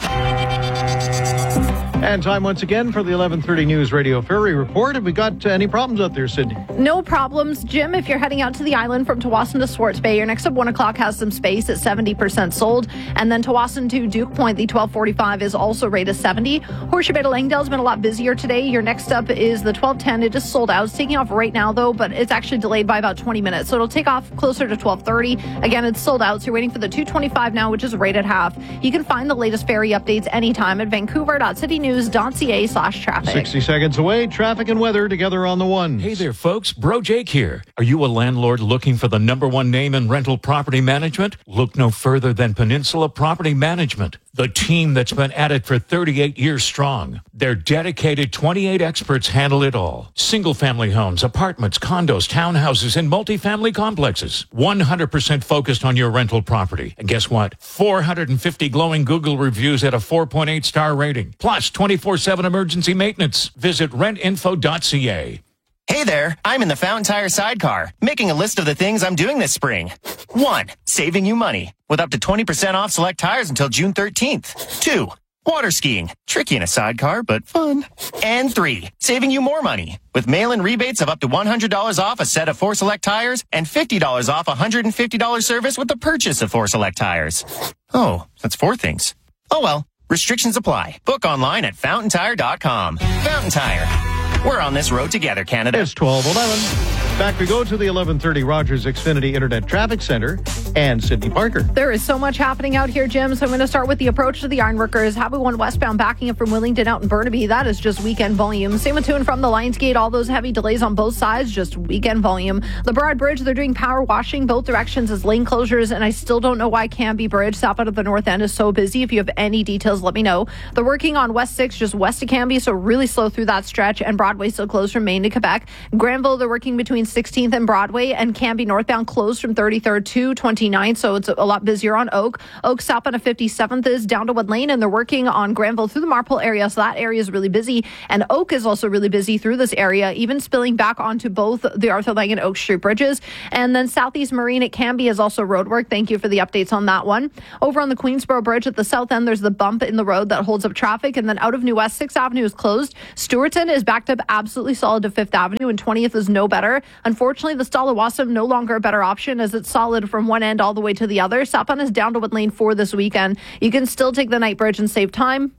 And time once again for the eleven thirty News Radio Ferry Report. Have we got uh, any problems out there, Sydney? No problems. Jim, if you're heading out to the island from Tawasin to Swartz Bay, your next up one o'clock has some space at seventy percent sold. And then Tawasin to Duke Point, the twelve forty-five is also rated seventy. Horseshoe Bay to Langdale's been a lot busier today. Your next up is the twelve ten. It is sold out. It's taking off right now, though, but it's actually delayed by about twenty minutes. So it'll take off closer to twelve thirty. Again, it's sold out. So you're waiting for the two twenty-five now, which is rated half. You can find the latest ferry updates anytime at vancouver dot city news dot c a slash traffic. sixty seconds away, traffic and weather together on the ones. Hey there, folks. Bro Jake here. Are you a landlord looking for the number one name in rental property management? Look no further than Peninsula Property Management, the team that's been at it for thirty-eight years strong. Their dedicated twenty-eight experts handle it all. Single-family homes, apartments, condos, townhouses, and multifamily complexes. one hundred percent focused on your rental property. And guess what? four hundred fifty glowing Google reviews at a four point eight star rating. Plus twenty-four seven emergency maintenance. Visit rent info dot c a. Hey there, I'm in the Fountain Tire sidecar, making a list of the things I'm doing this spring. One, saving you money. with up to twenty percent off select tires until June thirteenth. Two, water skiing. Tricky in a sidecar, but fun. And three, saving you more money with mail-in rebates of up to one hundred dollars off a set of four select tires and fifty dollars off a one hundred fifty dollars service with the purchase of four select tires. Oh, that's four things. Oh well, restrictions apply. Book online at fountain tire dot com. Fountain Tire. We're on this road together, Canada. It's twelve eleven. Back we go to the eleven thirty Rogers Xfinity Internet Traffic Center and Sydney Parker. There is so much happening out here, Jim. So I'm going to start with the approach to the Ironworkers. Highway one westbound backing up from Willingdon out in Burnaby. That is just weekend volume. Same with to and from the Lionsgate. All those heavy delays on both sides, just weekend volume. The Broad Bridge, they're doing power washing both directions as lane closures. And I still don't know why Canby Bridge, south out of the north end, is so busy. If you have any details, let me know. They're working on West six, just west of Canby, so really slow through that stretch. And Broadway still closed from Maine to Quebec. Granville, they're working between sixteenth and Broadway, and Canby northbound closed from thirty-third to twenty-ninth, so it's a lot busier on Oak. Oak southbound of fifty-seventh is down to Wood Lane, and they're working on Granville through the Marpole area, so that area is really busy. And Oak is also really busy through this area, even spilling back onto both the Arthur Lang and Oak Street bridges. And then Southeast Marine at Canby is also road work. Thank you for the updates on that one. Over on the Queensboro Bridge at the south end, there's the bump in the road that holds up traffic, and then out of New West, sixth Avenue is closed. Stewartton is backed up absolutely solid to fifth Avenue, and twentieth is no better. Unfortunately, the Stallawasam no longer a better option as it's solid from one end all the way to the other. Southbound is down to Wood Lane four this weekend. You can still take the night bridge and save time.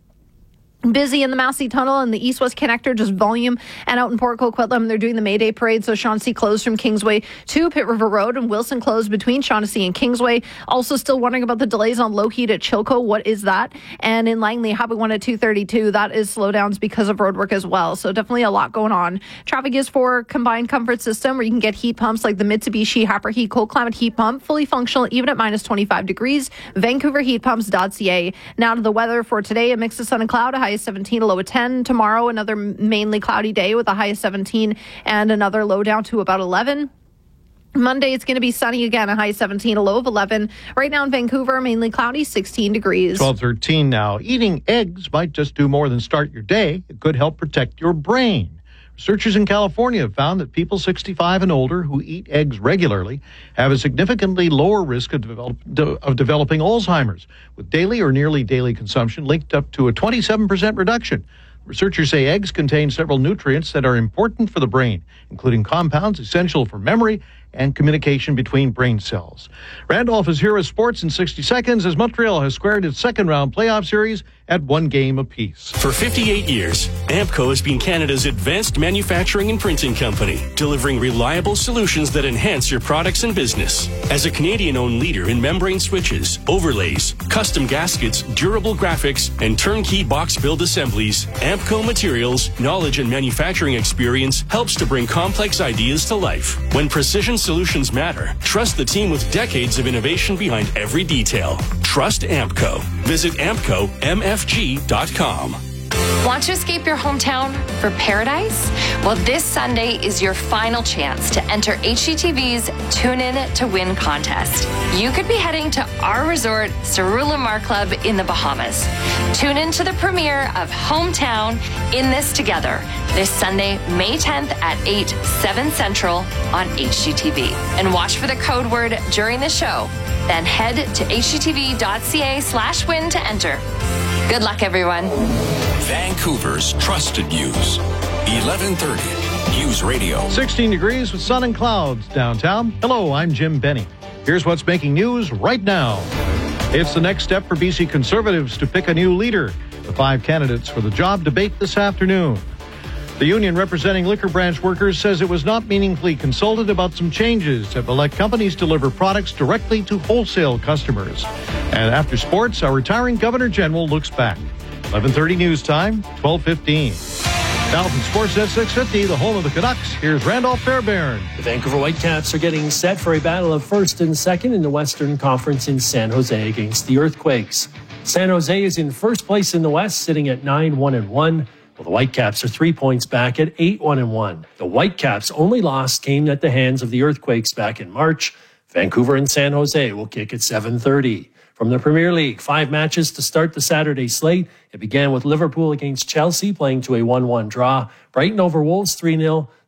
Busy in the Massey Tunnel and the East-West Connector, just volume. And out in Port Coquitlam, they're doing the May Day Parade, so Shaughnessy closed from Kingsway to Pitt River Road, and Wilson closed between Shaughnessy and Kingsway. Also still wondering about the delays on Lougheed at Chilco. What is that? And in Langley, Highway one at two thirty-two, that is slowdowns because of roadwork as well. So definitely a lot going on. Traffic is for combined comfort system where you can get heat pumps like the Mitsubishi Hyper Heat Cold Climate Heat Pump, fully functional even at minus twenty-five degrees. Vancouver Heat Pumps dot C A. Now to the weather for today, a mix of sun and cloud, a high of seventeen, a low of ten. Tomorrow, another mainly cloudy day with a high of seventeen and another low down to about eleven. Monday, it's going to be sunny again, a high of seventeen, a low of eleven. Right now in Vancouver, mainly cloudy, sixteen degrees. twelve thirteen now. Eating eggs might just do more than start your day. It could help protect your brain. Researchers in California have found that people sixty-five and older who eat eggs regularly have a significantly lower risk of, develop, de, of developing Alzheimer's, with daily or nearly daily consumption linked up to a twenty-seven percent reduction. Researchers say eggs contain several nutrients that are important for the brain, including compounds essential for memory and communication between brain cells. Randolph is here with sports in sixty seconds as Montreal has squared its second round playoff series at one game apiece. For fifty-eight years, Ampco has been Canada's advanced manufacturing and printing company, delivering reliable solutions that enhance your products and business. As a Canadian-owned leader in membrane switches, overlays, custom gaskets, durable graphics, and turnkey box build assemblies, Ampco Materials' knowledge and manufacturing experience helps to bring complex ideas to life. When precision solutions matter, trust the team with decades of innovation behind every detail. Trust Ampco. Visit ampco m f g dot com. Want to escape your hometown for paradise? Well, this Sunday is your final chance to enter H G T V's Tune In to Win contest. You could be heading to our resort, Cerula Mar Club in the Bahamas. Tune in to the premiere of Hometown In This Together this Sunday, May tenth at eight, seven Central on H G T V. And watch for the code word during the show. Then head to h g t v dot c a slash win to enter. Good luck, everyone. Vancouver's trusted news. eleven thirty News Radio. sixteen degrees with sun and clouds downtown. Hello, I'm Jim Benny. Here's what's making news right now. It's the next step for B C Conservatives to pick a new leader. The five candidates for the job debate this afternoon. The union representing liquor branch workers says it was not meaningfully consulted about some changes that will let companies deliver products directly to wholesale customers. And after sports, our retiring Governor General looks back. eleven thirty news time, twelve fifteen. Now from Sportsnet six fifty, the home of the Canucks, here's Randolph Fairbairn. The Vancouver Whitecaps are getting set for a battle of first and second in the Western Conference in San Jose against the Earthquakes. San Jose is in first place in the West, sitting at nine one and one. Well, the Whitecaps are three points back at eight one and one. The Whitecaps' only loss came at the hands of the Earthquakes back in March. Vancouver and San Jose will kick at seven thirty. From the Premier League, five matches to start the Saturday slate. It began with Liverpool against Chelsea, playing to a one one draw. Brighton over Wolves three nil. The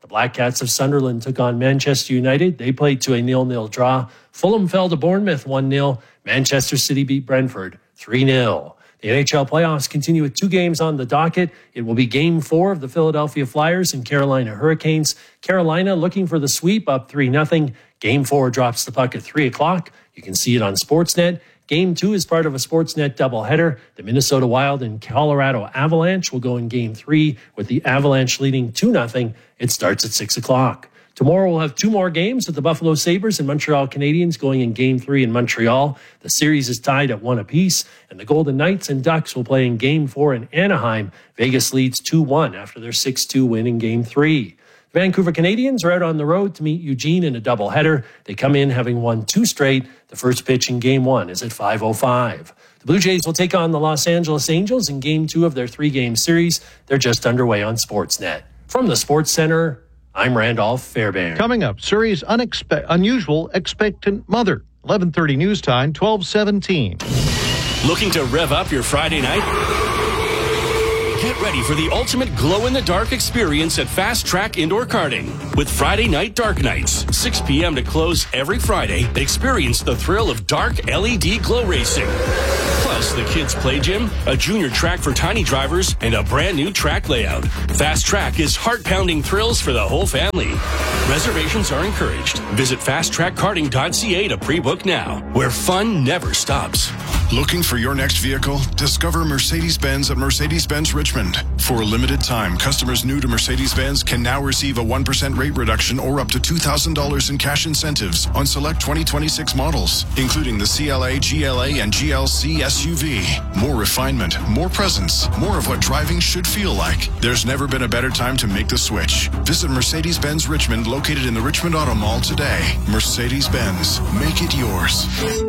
Black Cats of Sunderland took on Manchester United. They played to a nil nil draw. Fulham fell to Bournemouth one nil. Manchester City beat Brentford three nil. The N H L playoffs continue with two games on the docket. It will be game four of the Philadelphia Flyers and Carolina Hurricanes. Carolina looking for the sweep, up three nothing. Game four drops the puck at three o'clock. You can see it on Sportsnet. Game two is part of a Sportsnet doubleheader. The Minnesota Wild and Colorado Avalanche will go in game three with the Avalanche leading two nothing. It starts at six o'clock. Tomorrow we'll have two more games with the Buffalo Sabres and Montreal Canadiens going in game three in Montreal. The series is tied at one apiece, and the Golden Knights and Ducks will play in game four in Anaheim. Vegas leads two one after their six two win in game three. The Vancouver Canadians are out on the road to meet Eugene in a doubleheader. They come in having won two straight. The first pitch in game one is at five oh five. The Blue Jays will take on the Los Angeles Angels in game two of their three-game series. They're just underway on Sportsnet. From the Sports Center, I'm Randolph Fairbairn. Coming up, Surrey's unexpe- unusual expectant mother. eleven thirty news time, twelve seventeen. Looking to rev up your Friday night? Get ready for the ultimate glow-in-the-dark experience at Fast Track Indoor Karting. With Friday Night Dark Nights, six p.m. to close every Friday, experience the thrill of dark L E D glow racing. Plus, the kids' play gym, a junior track for tiny drivers, and a brand new track layout. Fast Track is heart-pounding thrills for the whole family. Reservations are encouraged. Visit fast track karting dot c a to pre-book now, where fun never stops. Looking for your next vehicle? Discover Mercedes-Benz at Mercedes-Benz Richmond. For a limited time, customers new to Mercedes-Benz can now receive a one percent rate reduction or up to two thousand dollars in cash incentives on select twenty twenty-six models, including the C L A, G L A, and G L C S U V. More refinement, more presence, more of what driving should feel like. There's never been a better time to make the switch. Visit Mercedes-Benz Richmond, located in the Richmond Auto Mall today. Mercedes-Benz, make it yours.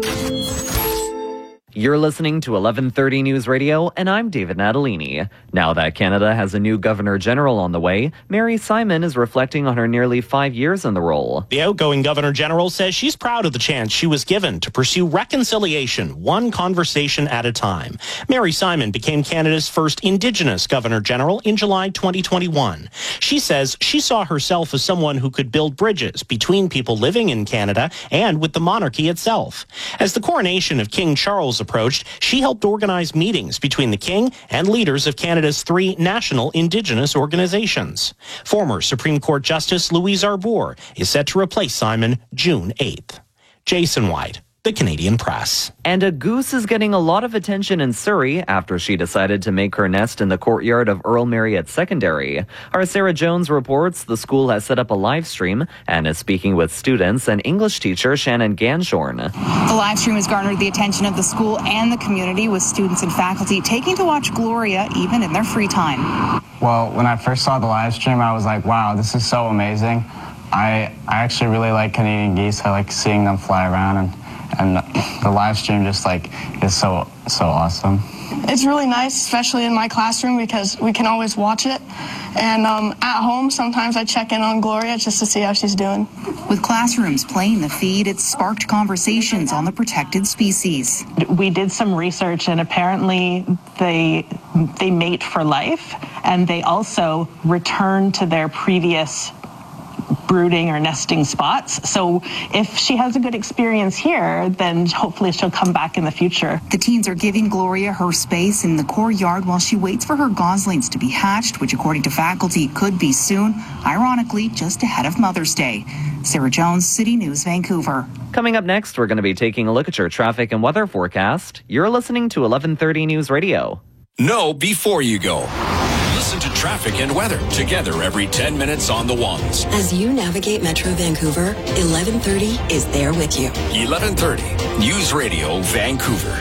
You're listening to eleven thirty News Radio, and I'm David Natalini. Now that Canada has a new Governor General on the way, Mary Simon is reflecting on her nearly five years in the role. The outgoing Governor General says she's proud of the chance she was given to pursue reconciliation, one conversation at a time. Mary Simon became Canada's first Indigenous Governor General in July twenty twenty-one. She says she saw herself as someone who could build bridges between people living in Canada and with the monarchy itself. As the coronation of King Charles approached, she helped organize meetings between the King and leaders of Canada's three national Indigenous organizations. Former Supreme Court Justice Louise Arbour is set to replace Simon June eighth. Jason White, The Canadian Press. And a goose is getting a lot of attention in Surrey after she decided to make her nest in the courtyard of Earl Marriott Secondary. Our Sarah Jones reports the school has set up a live stream and is speaking with students and English teacher Shannon Ganshorn. The live stream has garnered the attention of the school and the community, with students and faculty taking to watch Gloria even in their free time. Well, when I first saw the live stream, I was like, wow, this is so amazing. I, I actually really like Canadian geese. I like seeing them fly around, and And the live stream just like is so, so awesome. It's really nice, especially in my classroom, because we can always watch it. And um, at home, sometimes I check in on Gloria just to see how she's doing. With classrooms playing the feed, it sparked conversations on the protected species. We did some research, and apparently they they mate for life, and they also return to their previous brooding or nesting spots. So if she has a good experience here, then hopefully she'll come back in the future. The teens are giving Gloria her space in the courtyard while she waits for her goslings to be hatched, which according to faculty could be soon, ironically just ahead of Mother's Day. Sarah Jones, City News, Vancouver. Coming up next, we're going to be taking a look at your traffic and weather forecast. You're listening to eleven thirty News Radio. Know before you go. Listen to traffic and weather together every ten minutes on the ones. As you navigate Metro Vancouver, eleven thirty is there with you. eleven thirty News Radio Vancouver.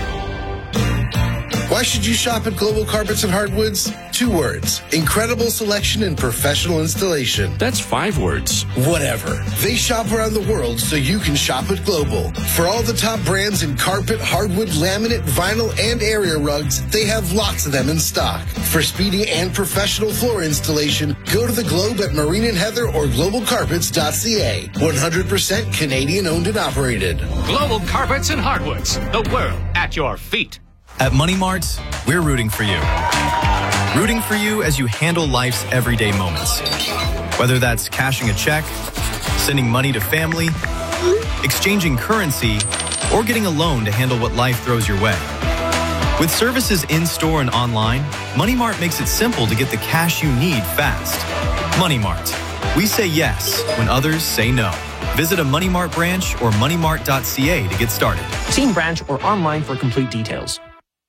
Why should you shop at Global Carpets and Hardwoods? Two words. Incredible selection and professional installation. That's five words. Whatever. They shop around the world so you can shop at Global. For all the top brands in carpet, hardwood, laminate, vinyl, and area rugs, they have lots of them in stock. For speedy and professional floor installation, go to the Globe at Marine and Heather or global carpets dot c a. one hundred percent Canadian owned and operated. Global Carpets and Hardwoods. The world at your feet. At Money Mart, we're rooting for you. Rooting for you as you handle life's everyday moments. Whether that's cashing a check, sending money to family, exchanging currency, or getting a loan to handle what life throws your way. With services in-store and online, Money Mart makes it simple to get the cash you need fast. Money Mart. We say yes when others say no. Visit a Money Mart branch or money mart dot c a to get started. See branch or online for complete details.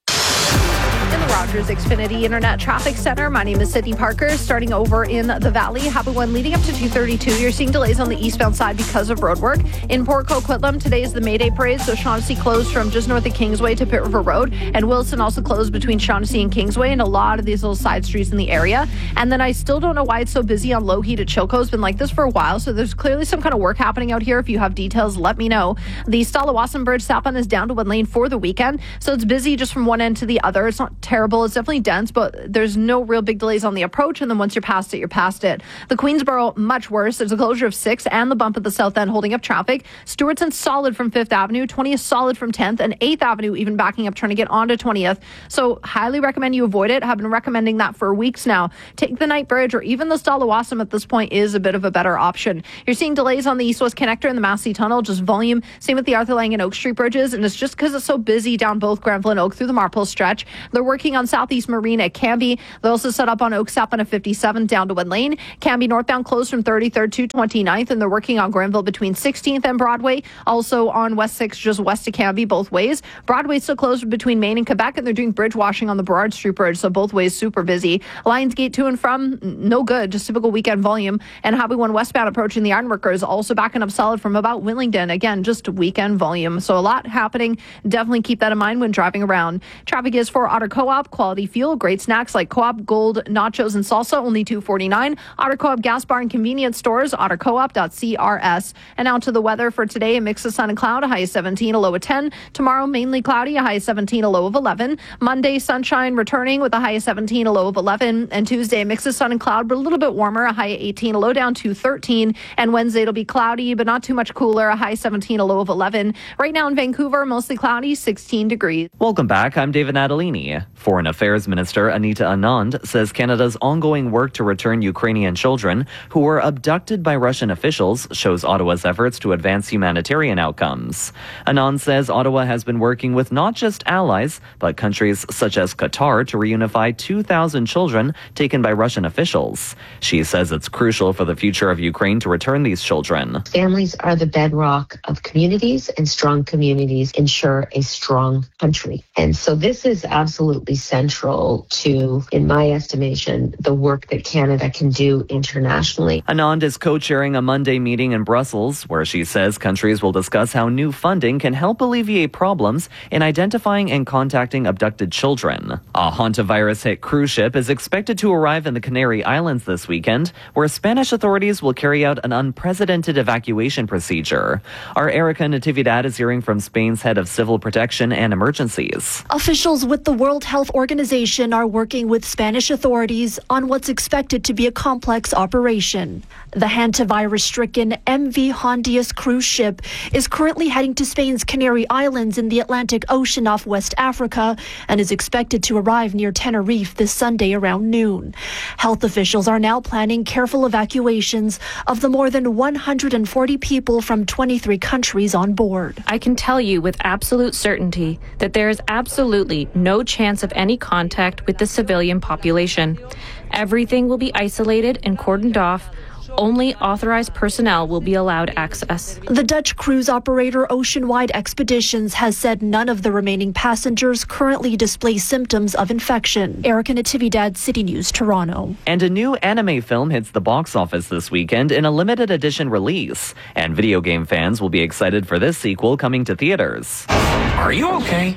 In the Rogers Xfinity Internet Traffic Center, my name is Sydney Parker. Starting over in the Valley, Happy One leading up to two thirty-two. You're seeing delays on the eastbound side because of road work. In Port Coquitlam, today is the May Day Parade, so Shaughnessy closed from just north of Kingsway to Pitt River Road, and Wilson also closed between Shaughnessy and Kingsway, and a lot of these little side streets in the area. And then I still don't know why it's so busy on Low Heat at Chilco. It's been like this for a while, so there's clearly some kind of work happening out here. If you have details, let me know. The Stalawasan Bridge southbound is down to one lane for the weekend, so it's busy just from one end to the other. It's not terrible. It's definitely dense, but there's no real big delays on the approach, and then once you're past it, you're past it. The Queensboro, much worse. There's a closure of six and the bump at the south end holding up traffic. Stewartson solid from fifth Avenue, twentieth solid from tenth, and eighth Avenue even backing up trying to get onto twentieth. So highly recommend you avoid it. Have been recommending that for weeks now. Take the Night Bridge or even the Stalawasan at this point is a bit of a better option. You're seeing delays on the East-West Connector and the Massey Tunnel, just volume. Same with the Arthur Lang and Oak Street bridges, and it's just because it's so busy down both Granville and Oak through the Marpole stretch. They're working on Southeast Marine at Cambie. They also set up on Oak Sappan at fifty-seven down to one lane. Cambie northbound closed from thirty-third to twenty-ninth, and they're working on Granville between sixteenth and Broadway. Also on West six, just west of Cambie, both ways. Broadway still closed between Maine and Quebec, and they're doing bridge washing on the Burrard Street Bridge, so both ways super busy. Lionsgate to and from, no good, just typical weekend volume. And Highway one westbound approaching the Ironworkers, also backing up solid from about Willingdon. Again, just weekend volume. So a lot happening. Definitely keep that in mind when driving around. Traffic is for Otter Co-op, quality fuel, great snacks like Co-op Gold nachos and salsa, only two forty-nine. Otter Co-op gas bar and convenience stores, otter co op dot c r s. And out to the weather for today, a mix of sun and cloud, a high of seventeen, a low of ten. Tomorrow, mainly cloudy, a high of seventeen, a low of eleven. Monday, sunshine returning with a high of seventeen, a low of eleven. And Tuesday, a mix of sun and cloud, but a little bit warmer, a high of eighteen, a low down to thirteen. And Wednesday, it'll be cloudy, but not too much cooler, a high of seventeen, a low of eleven. Right now in Vancouver, mostly cloudy, sixteen degrees. Welcome back. I'm David Natalini. Foreign Affairs Minister Anita Anand says Canada's ongoing work to return Ukrainian children who were abducted by Russian officials shows Ottawa's efforts to advance humanitarian outcomes. Anand says Ottawa has been working with not just allies, but countries such as Qatar to reunify two thousand children taken by Russian officials. She says it's crucial for the future of Ukraine to return these children. Families are the bedrock of communities, and strong communities ensure a strong country. And so this is absolutely central to, in my estimation, the work that Canada can do internationally. Anand is co-chairing a Monday meeting in Brussels where she says countries will discuss how new funding can help alleviate problems in identifying and contacting abducted children. A hantavirus-hit cruise ship is expected to arrive in the Canary Islands this weekend, where Spanish authorities will carry out an unprecedented evacuation procedure. Our Erica Natividad is hearing from Spain's head of civil protection and emergencies. Officials with the World Health Organization are working with Spanish authorities on what's expected to be a complex operation. The hantavirus-stricken M V Hondius cruise ship is currently heading to Spain's Canary Islands in the Atlantic Ocean off West Africa and is expected to arrive near Tenerife this Sunday around noon. Health officials are now planning careful evacuations of the more than one hundred forty people from twenty-three countries on board. I can tell you with absolute certainty that there is absolutely no chance of any contact with the civilian population. Everything will be isolated and cordoned off. Only authorized personnel will be allowed access. The Dutch cruise operator Oceanwide Expeditions has said none of the remaining passengers currently display symptoms of infection. Erica Natividad, City News, Toronto. And a new anime film hits the box office this weekend in a limited edition release. And video game fans will be excited for this sequel coming to theaters. Are you okay?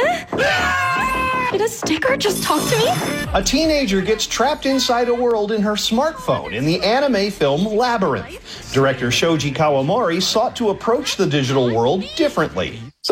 Eh? Did a sticker just talk to me? A teenager gets trapped inside a world in her smartphone in the anime film Labyrinth. Director Shoji Kawamori sought to approach the digital world differently. It's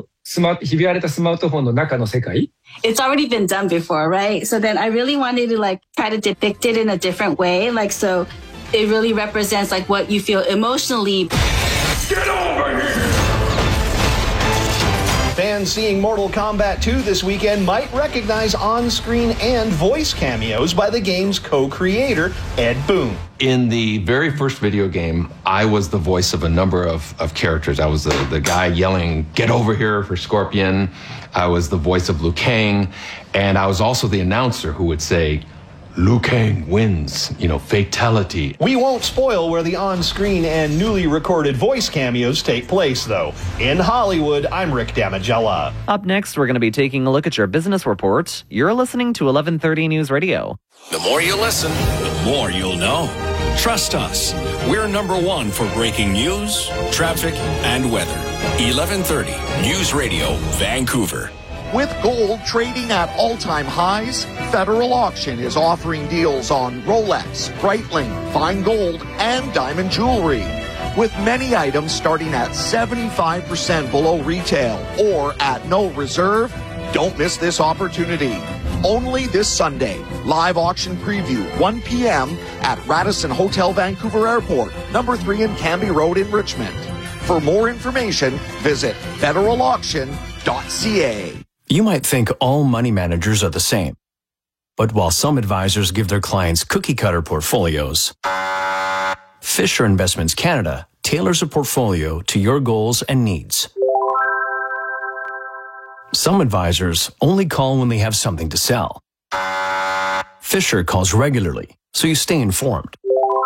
already been done before, right? So then I really wanted to like try to depict it in a different way. Like, so it really represents like what you feel emotionally. Get over here! Fans seeing Mortal Kombat two this weekend might recognize on-screen and voice cameos by the game's co-creator, Ed Boon. In the very first video game, I was the voice of a number of, of characters. I was the, the guy yelling, "Get over here," for Scorpion. I was the voice of Liu Kang. And I was also the announcer who would say, "Liu Kang wins, you know, fatality." We won't spoil where the on-screen and newly recorded voice cameos take place, though. In Hollywood, I'm Rick Damigella. Up next, we're going to be taking a look at your business report. You're listening to eleven thirty News Radio. The more you listen, the more you'll know. Trust us. We're number one for breaking news, traffic, and weather. eleven thirty News Radio, Vancouver. With gold trading at all-time highs, Federal Auction is offering deals on Rolex, Breitling, fine gold, and diamond jewelry. With many items starting at seventy-five percent below retail or at no reserve, don't miss this opportunity. Only this Sunday, live auction preview, one p.m. at Radisson Hotel Vancouver Airport, number three in Canby Road in Richmond. For more information, visit federal auction dot c a. You might think all money managers are the same. But while some advisors give their clients cookie-cutter portfolios, Fisher Investments Canada tailors a portfolio to your goals and needs. Some advisors only call when they have something to sell. Fisher calls regularly, so you stay informed.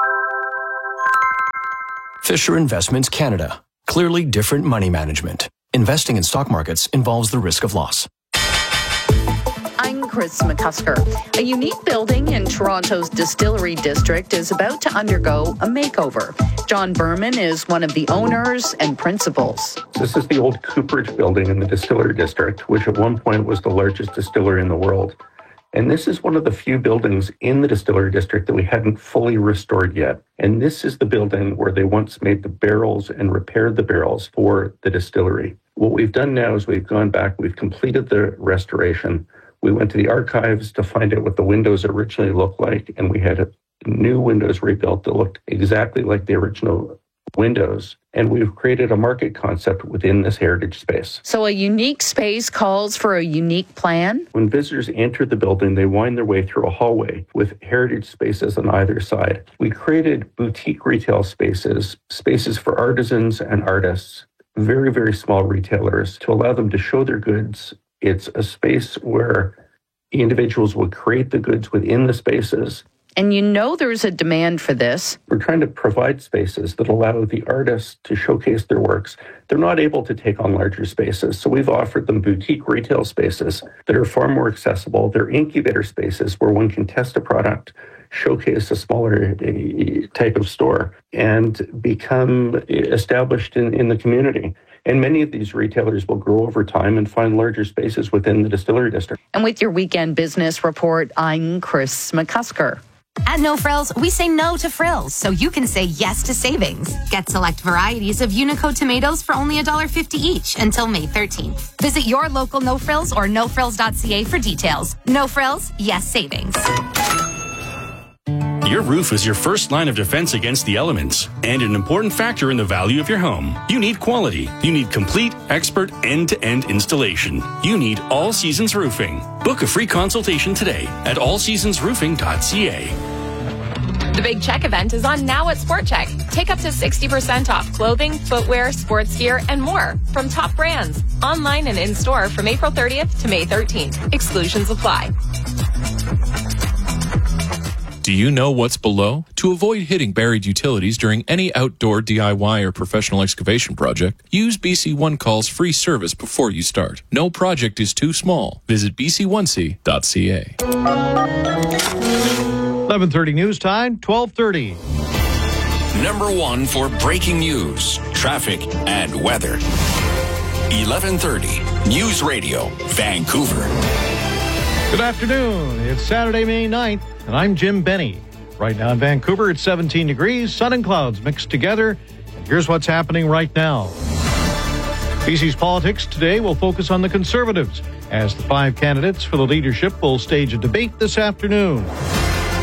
Fisher Investments Canada. Clearly different money management. Investing in stock markets involves the risk of loss. I'm Chris McCusker. A unique building in Toronto's Distillery District is about to undergo a makeover. John Berman is one of the owners and principals. This is the old Cooperage building in the Distillery District, which at one point was the largest distillery in the world. And this is one of the few buildings in the Distillery District that we hadn't fully restored yet. And this is the building where they once made the barrels and repaired the barrels for the distillery. What we've done now is we've gone back, we've completed the restoration. We went to the archives to find out what the windows originally looked like, and we had new windows rebuilt that looked exactly like the original windows. And we've created a market concept within this heritage space. So a unique space calls for a unique plan? When visitors enter the building, they wind their way through a hallway with heritage spaces on either side. We created boutique retail spaces, spaces for artisans and artists, very, very small retailers, to allow them to show their goods. It's a space where individuals will create the goods within the spaces. And you know there's a demand for this. We're trying to provide spaces that allow the artists to showcase their works. They're not able to take on larger spaces, so we've offered them boutique retail spaces that are far more accessible. They're incubator spaces where one can test a product, showcase a smaller type of store, and become established in, in the community. And many of these retailers will grow over time and find larger spaces within the Distillery District. And with your weekend business report, I'm Chris McCusker. At No Frills, we say no to frills, so you can say yes to savings. Get select varieties of Unico tomatoes for only one dollar fifty each until May thirteenth. Visit your local No Frills or no frills dot c a for details. No Frills, yes savings. Your roof is your first line of defense against the elements and an important factor in the value of your home. You need quality. You need complete, expert, end-to-end installation. You need All Seasons Roofing. Book a free consultation today at all seasons roofing dot c a. The Big Check event is on now at Sport Check. Take up to sixty percent off clothing, footwear, sports gear, and more from top brands. Online and in-store from April thirtieth to May thirteenth. Exclusions apply. Do you know what's below? To avoid hitting buried utilities during any outdoor D I Y or professional excavation project, use B C One Call's free service before you start. No project is too small. Visit b c one c dot c a. eleven thirty news time, twelve thirty. Number one for breaking news, traffic, and weather. eleven thirty News Radio, Vancouver. Good afternoon. It's Saturday, May ninth, and I'm Jim Benny. Right now in Vancouver, it's seventeen degrees, sun and clouds mixed together. And here's what's happening right now. B C's politics today will focus on the Conservatives, as the five candidates for the leadership will stage a debate this afternoon.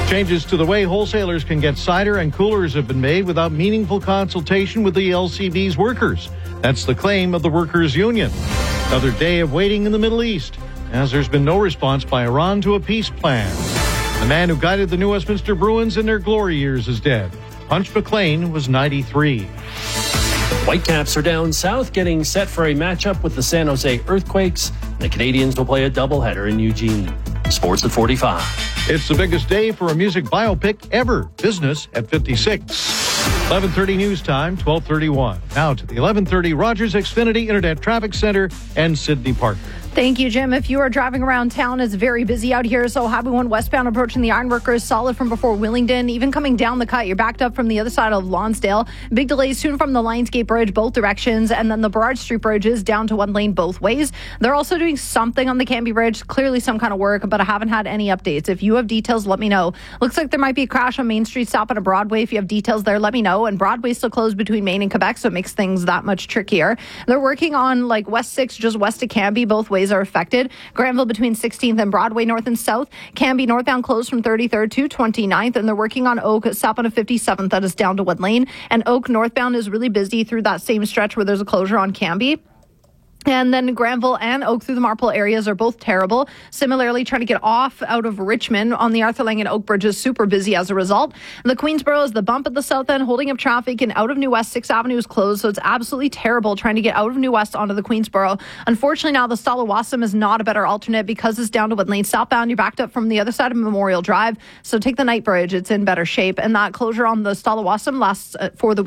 Changes to the way wholesalers can get cider and coolers have been made without meaningful consultation with the L C B's workers. That's the claim of the workers' union. Another day of waiting in the Middle East, as there's been no response by Iran to a peace plan. The man who guided the New Westminster Bruins in their glory years is dead. Punch McLean was ninety-three. Whitecaps are down south, getting set for a matchup with the San Jose Earthquakes. The Canadians will play a doubleheader in Eugene. Sports at forty-five. It's the biggest day for a music biopic ever. Business at fifty-six. eleven thirty news time, twelve thirty-one. Now to the eleven thirty Rogers Xfinity Internet Traffic Center and Sydney Parker. Thank you, Jim. If you are driving around town, it's very busy out here. So Highway one westbound approaching the Ironworkers, solid from before Willingdon. Even coming down the cut, you're backed up from the other side of Lonsdale. Big delays soon from the Lionsgate Bridge, both directions. And then the Burrard Street Bridge is down to one lane both ways. They're also doing something on the Canby Bridge, clearly some kind of work, but I haven't had any updates. If you have details, let me know. Looks like there might be a crash on Main Street stop at a Broadway. If you have details there, let me know. And Broadway's still closed between Maine and Quebec, so it makes things that much trickier. They're working on like West six, just west of Canby. Both ways are affected. Granville between sixteenth and Broadway north and south. Canby northbound closed from thirty-third to twenty-ninth. And they're working on Oak southbound of fifty-seventh. That is down to one lane. And Oak northbound is really busy through that same stretch where there's a closure on Canby. And then Granville and Oak through the Marple areas are both terrible. Similarly, trying to get off out of Richmond on the Arthur Lang and Oak Bridge is super busy as a result. The Queensboro is the bump at the south end, holding up traffic, and out of New West, sixth Avenue is closed. So it's absolutely terrible trying to get out of New West onto the Queensboro. Unfortunately, now the Stalawassam is not a better alternate because it's down to one lane southbound. You're backed up from the other side of Memorial Drive. So take the Night Bridge. It's in better shape. And that closure on the Stalawassam lasts for the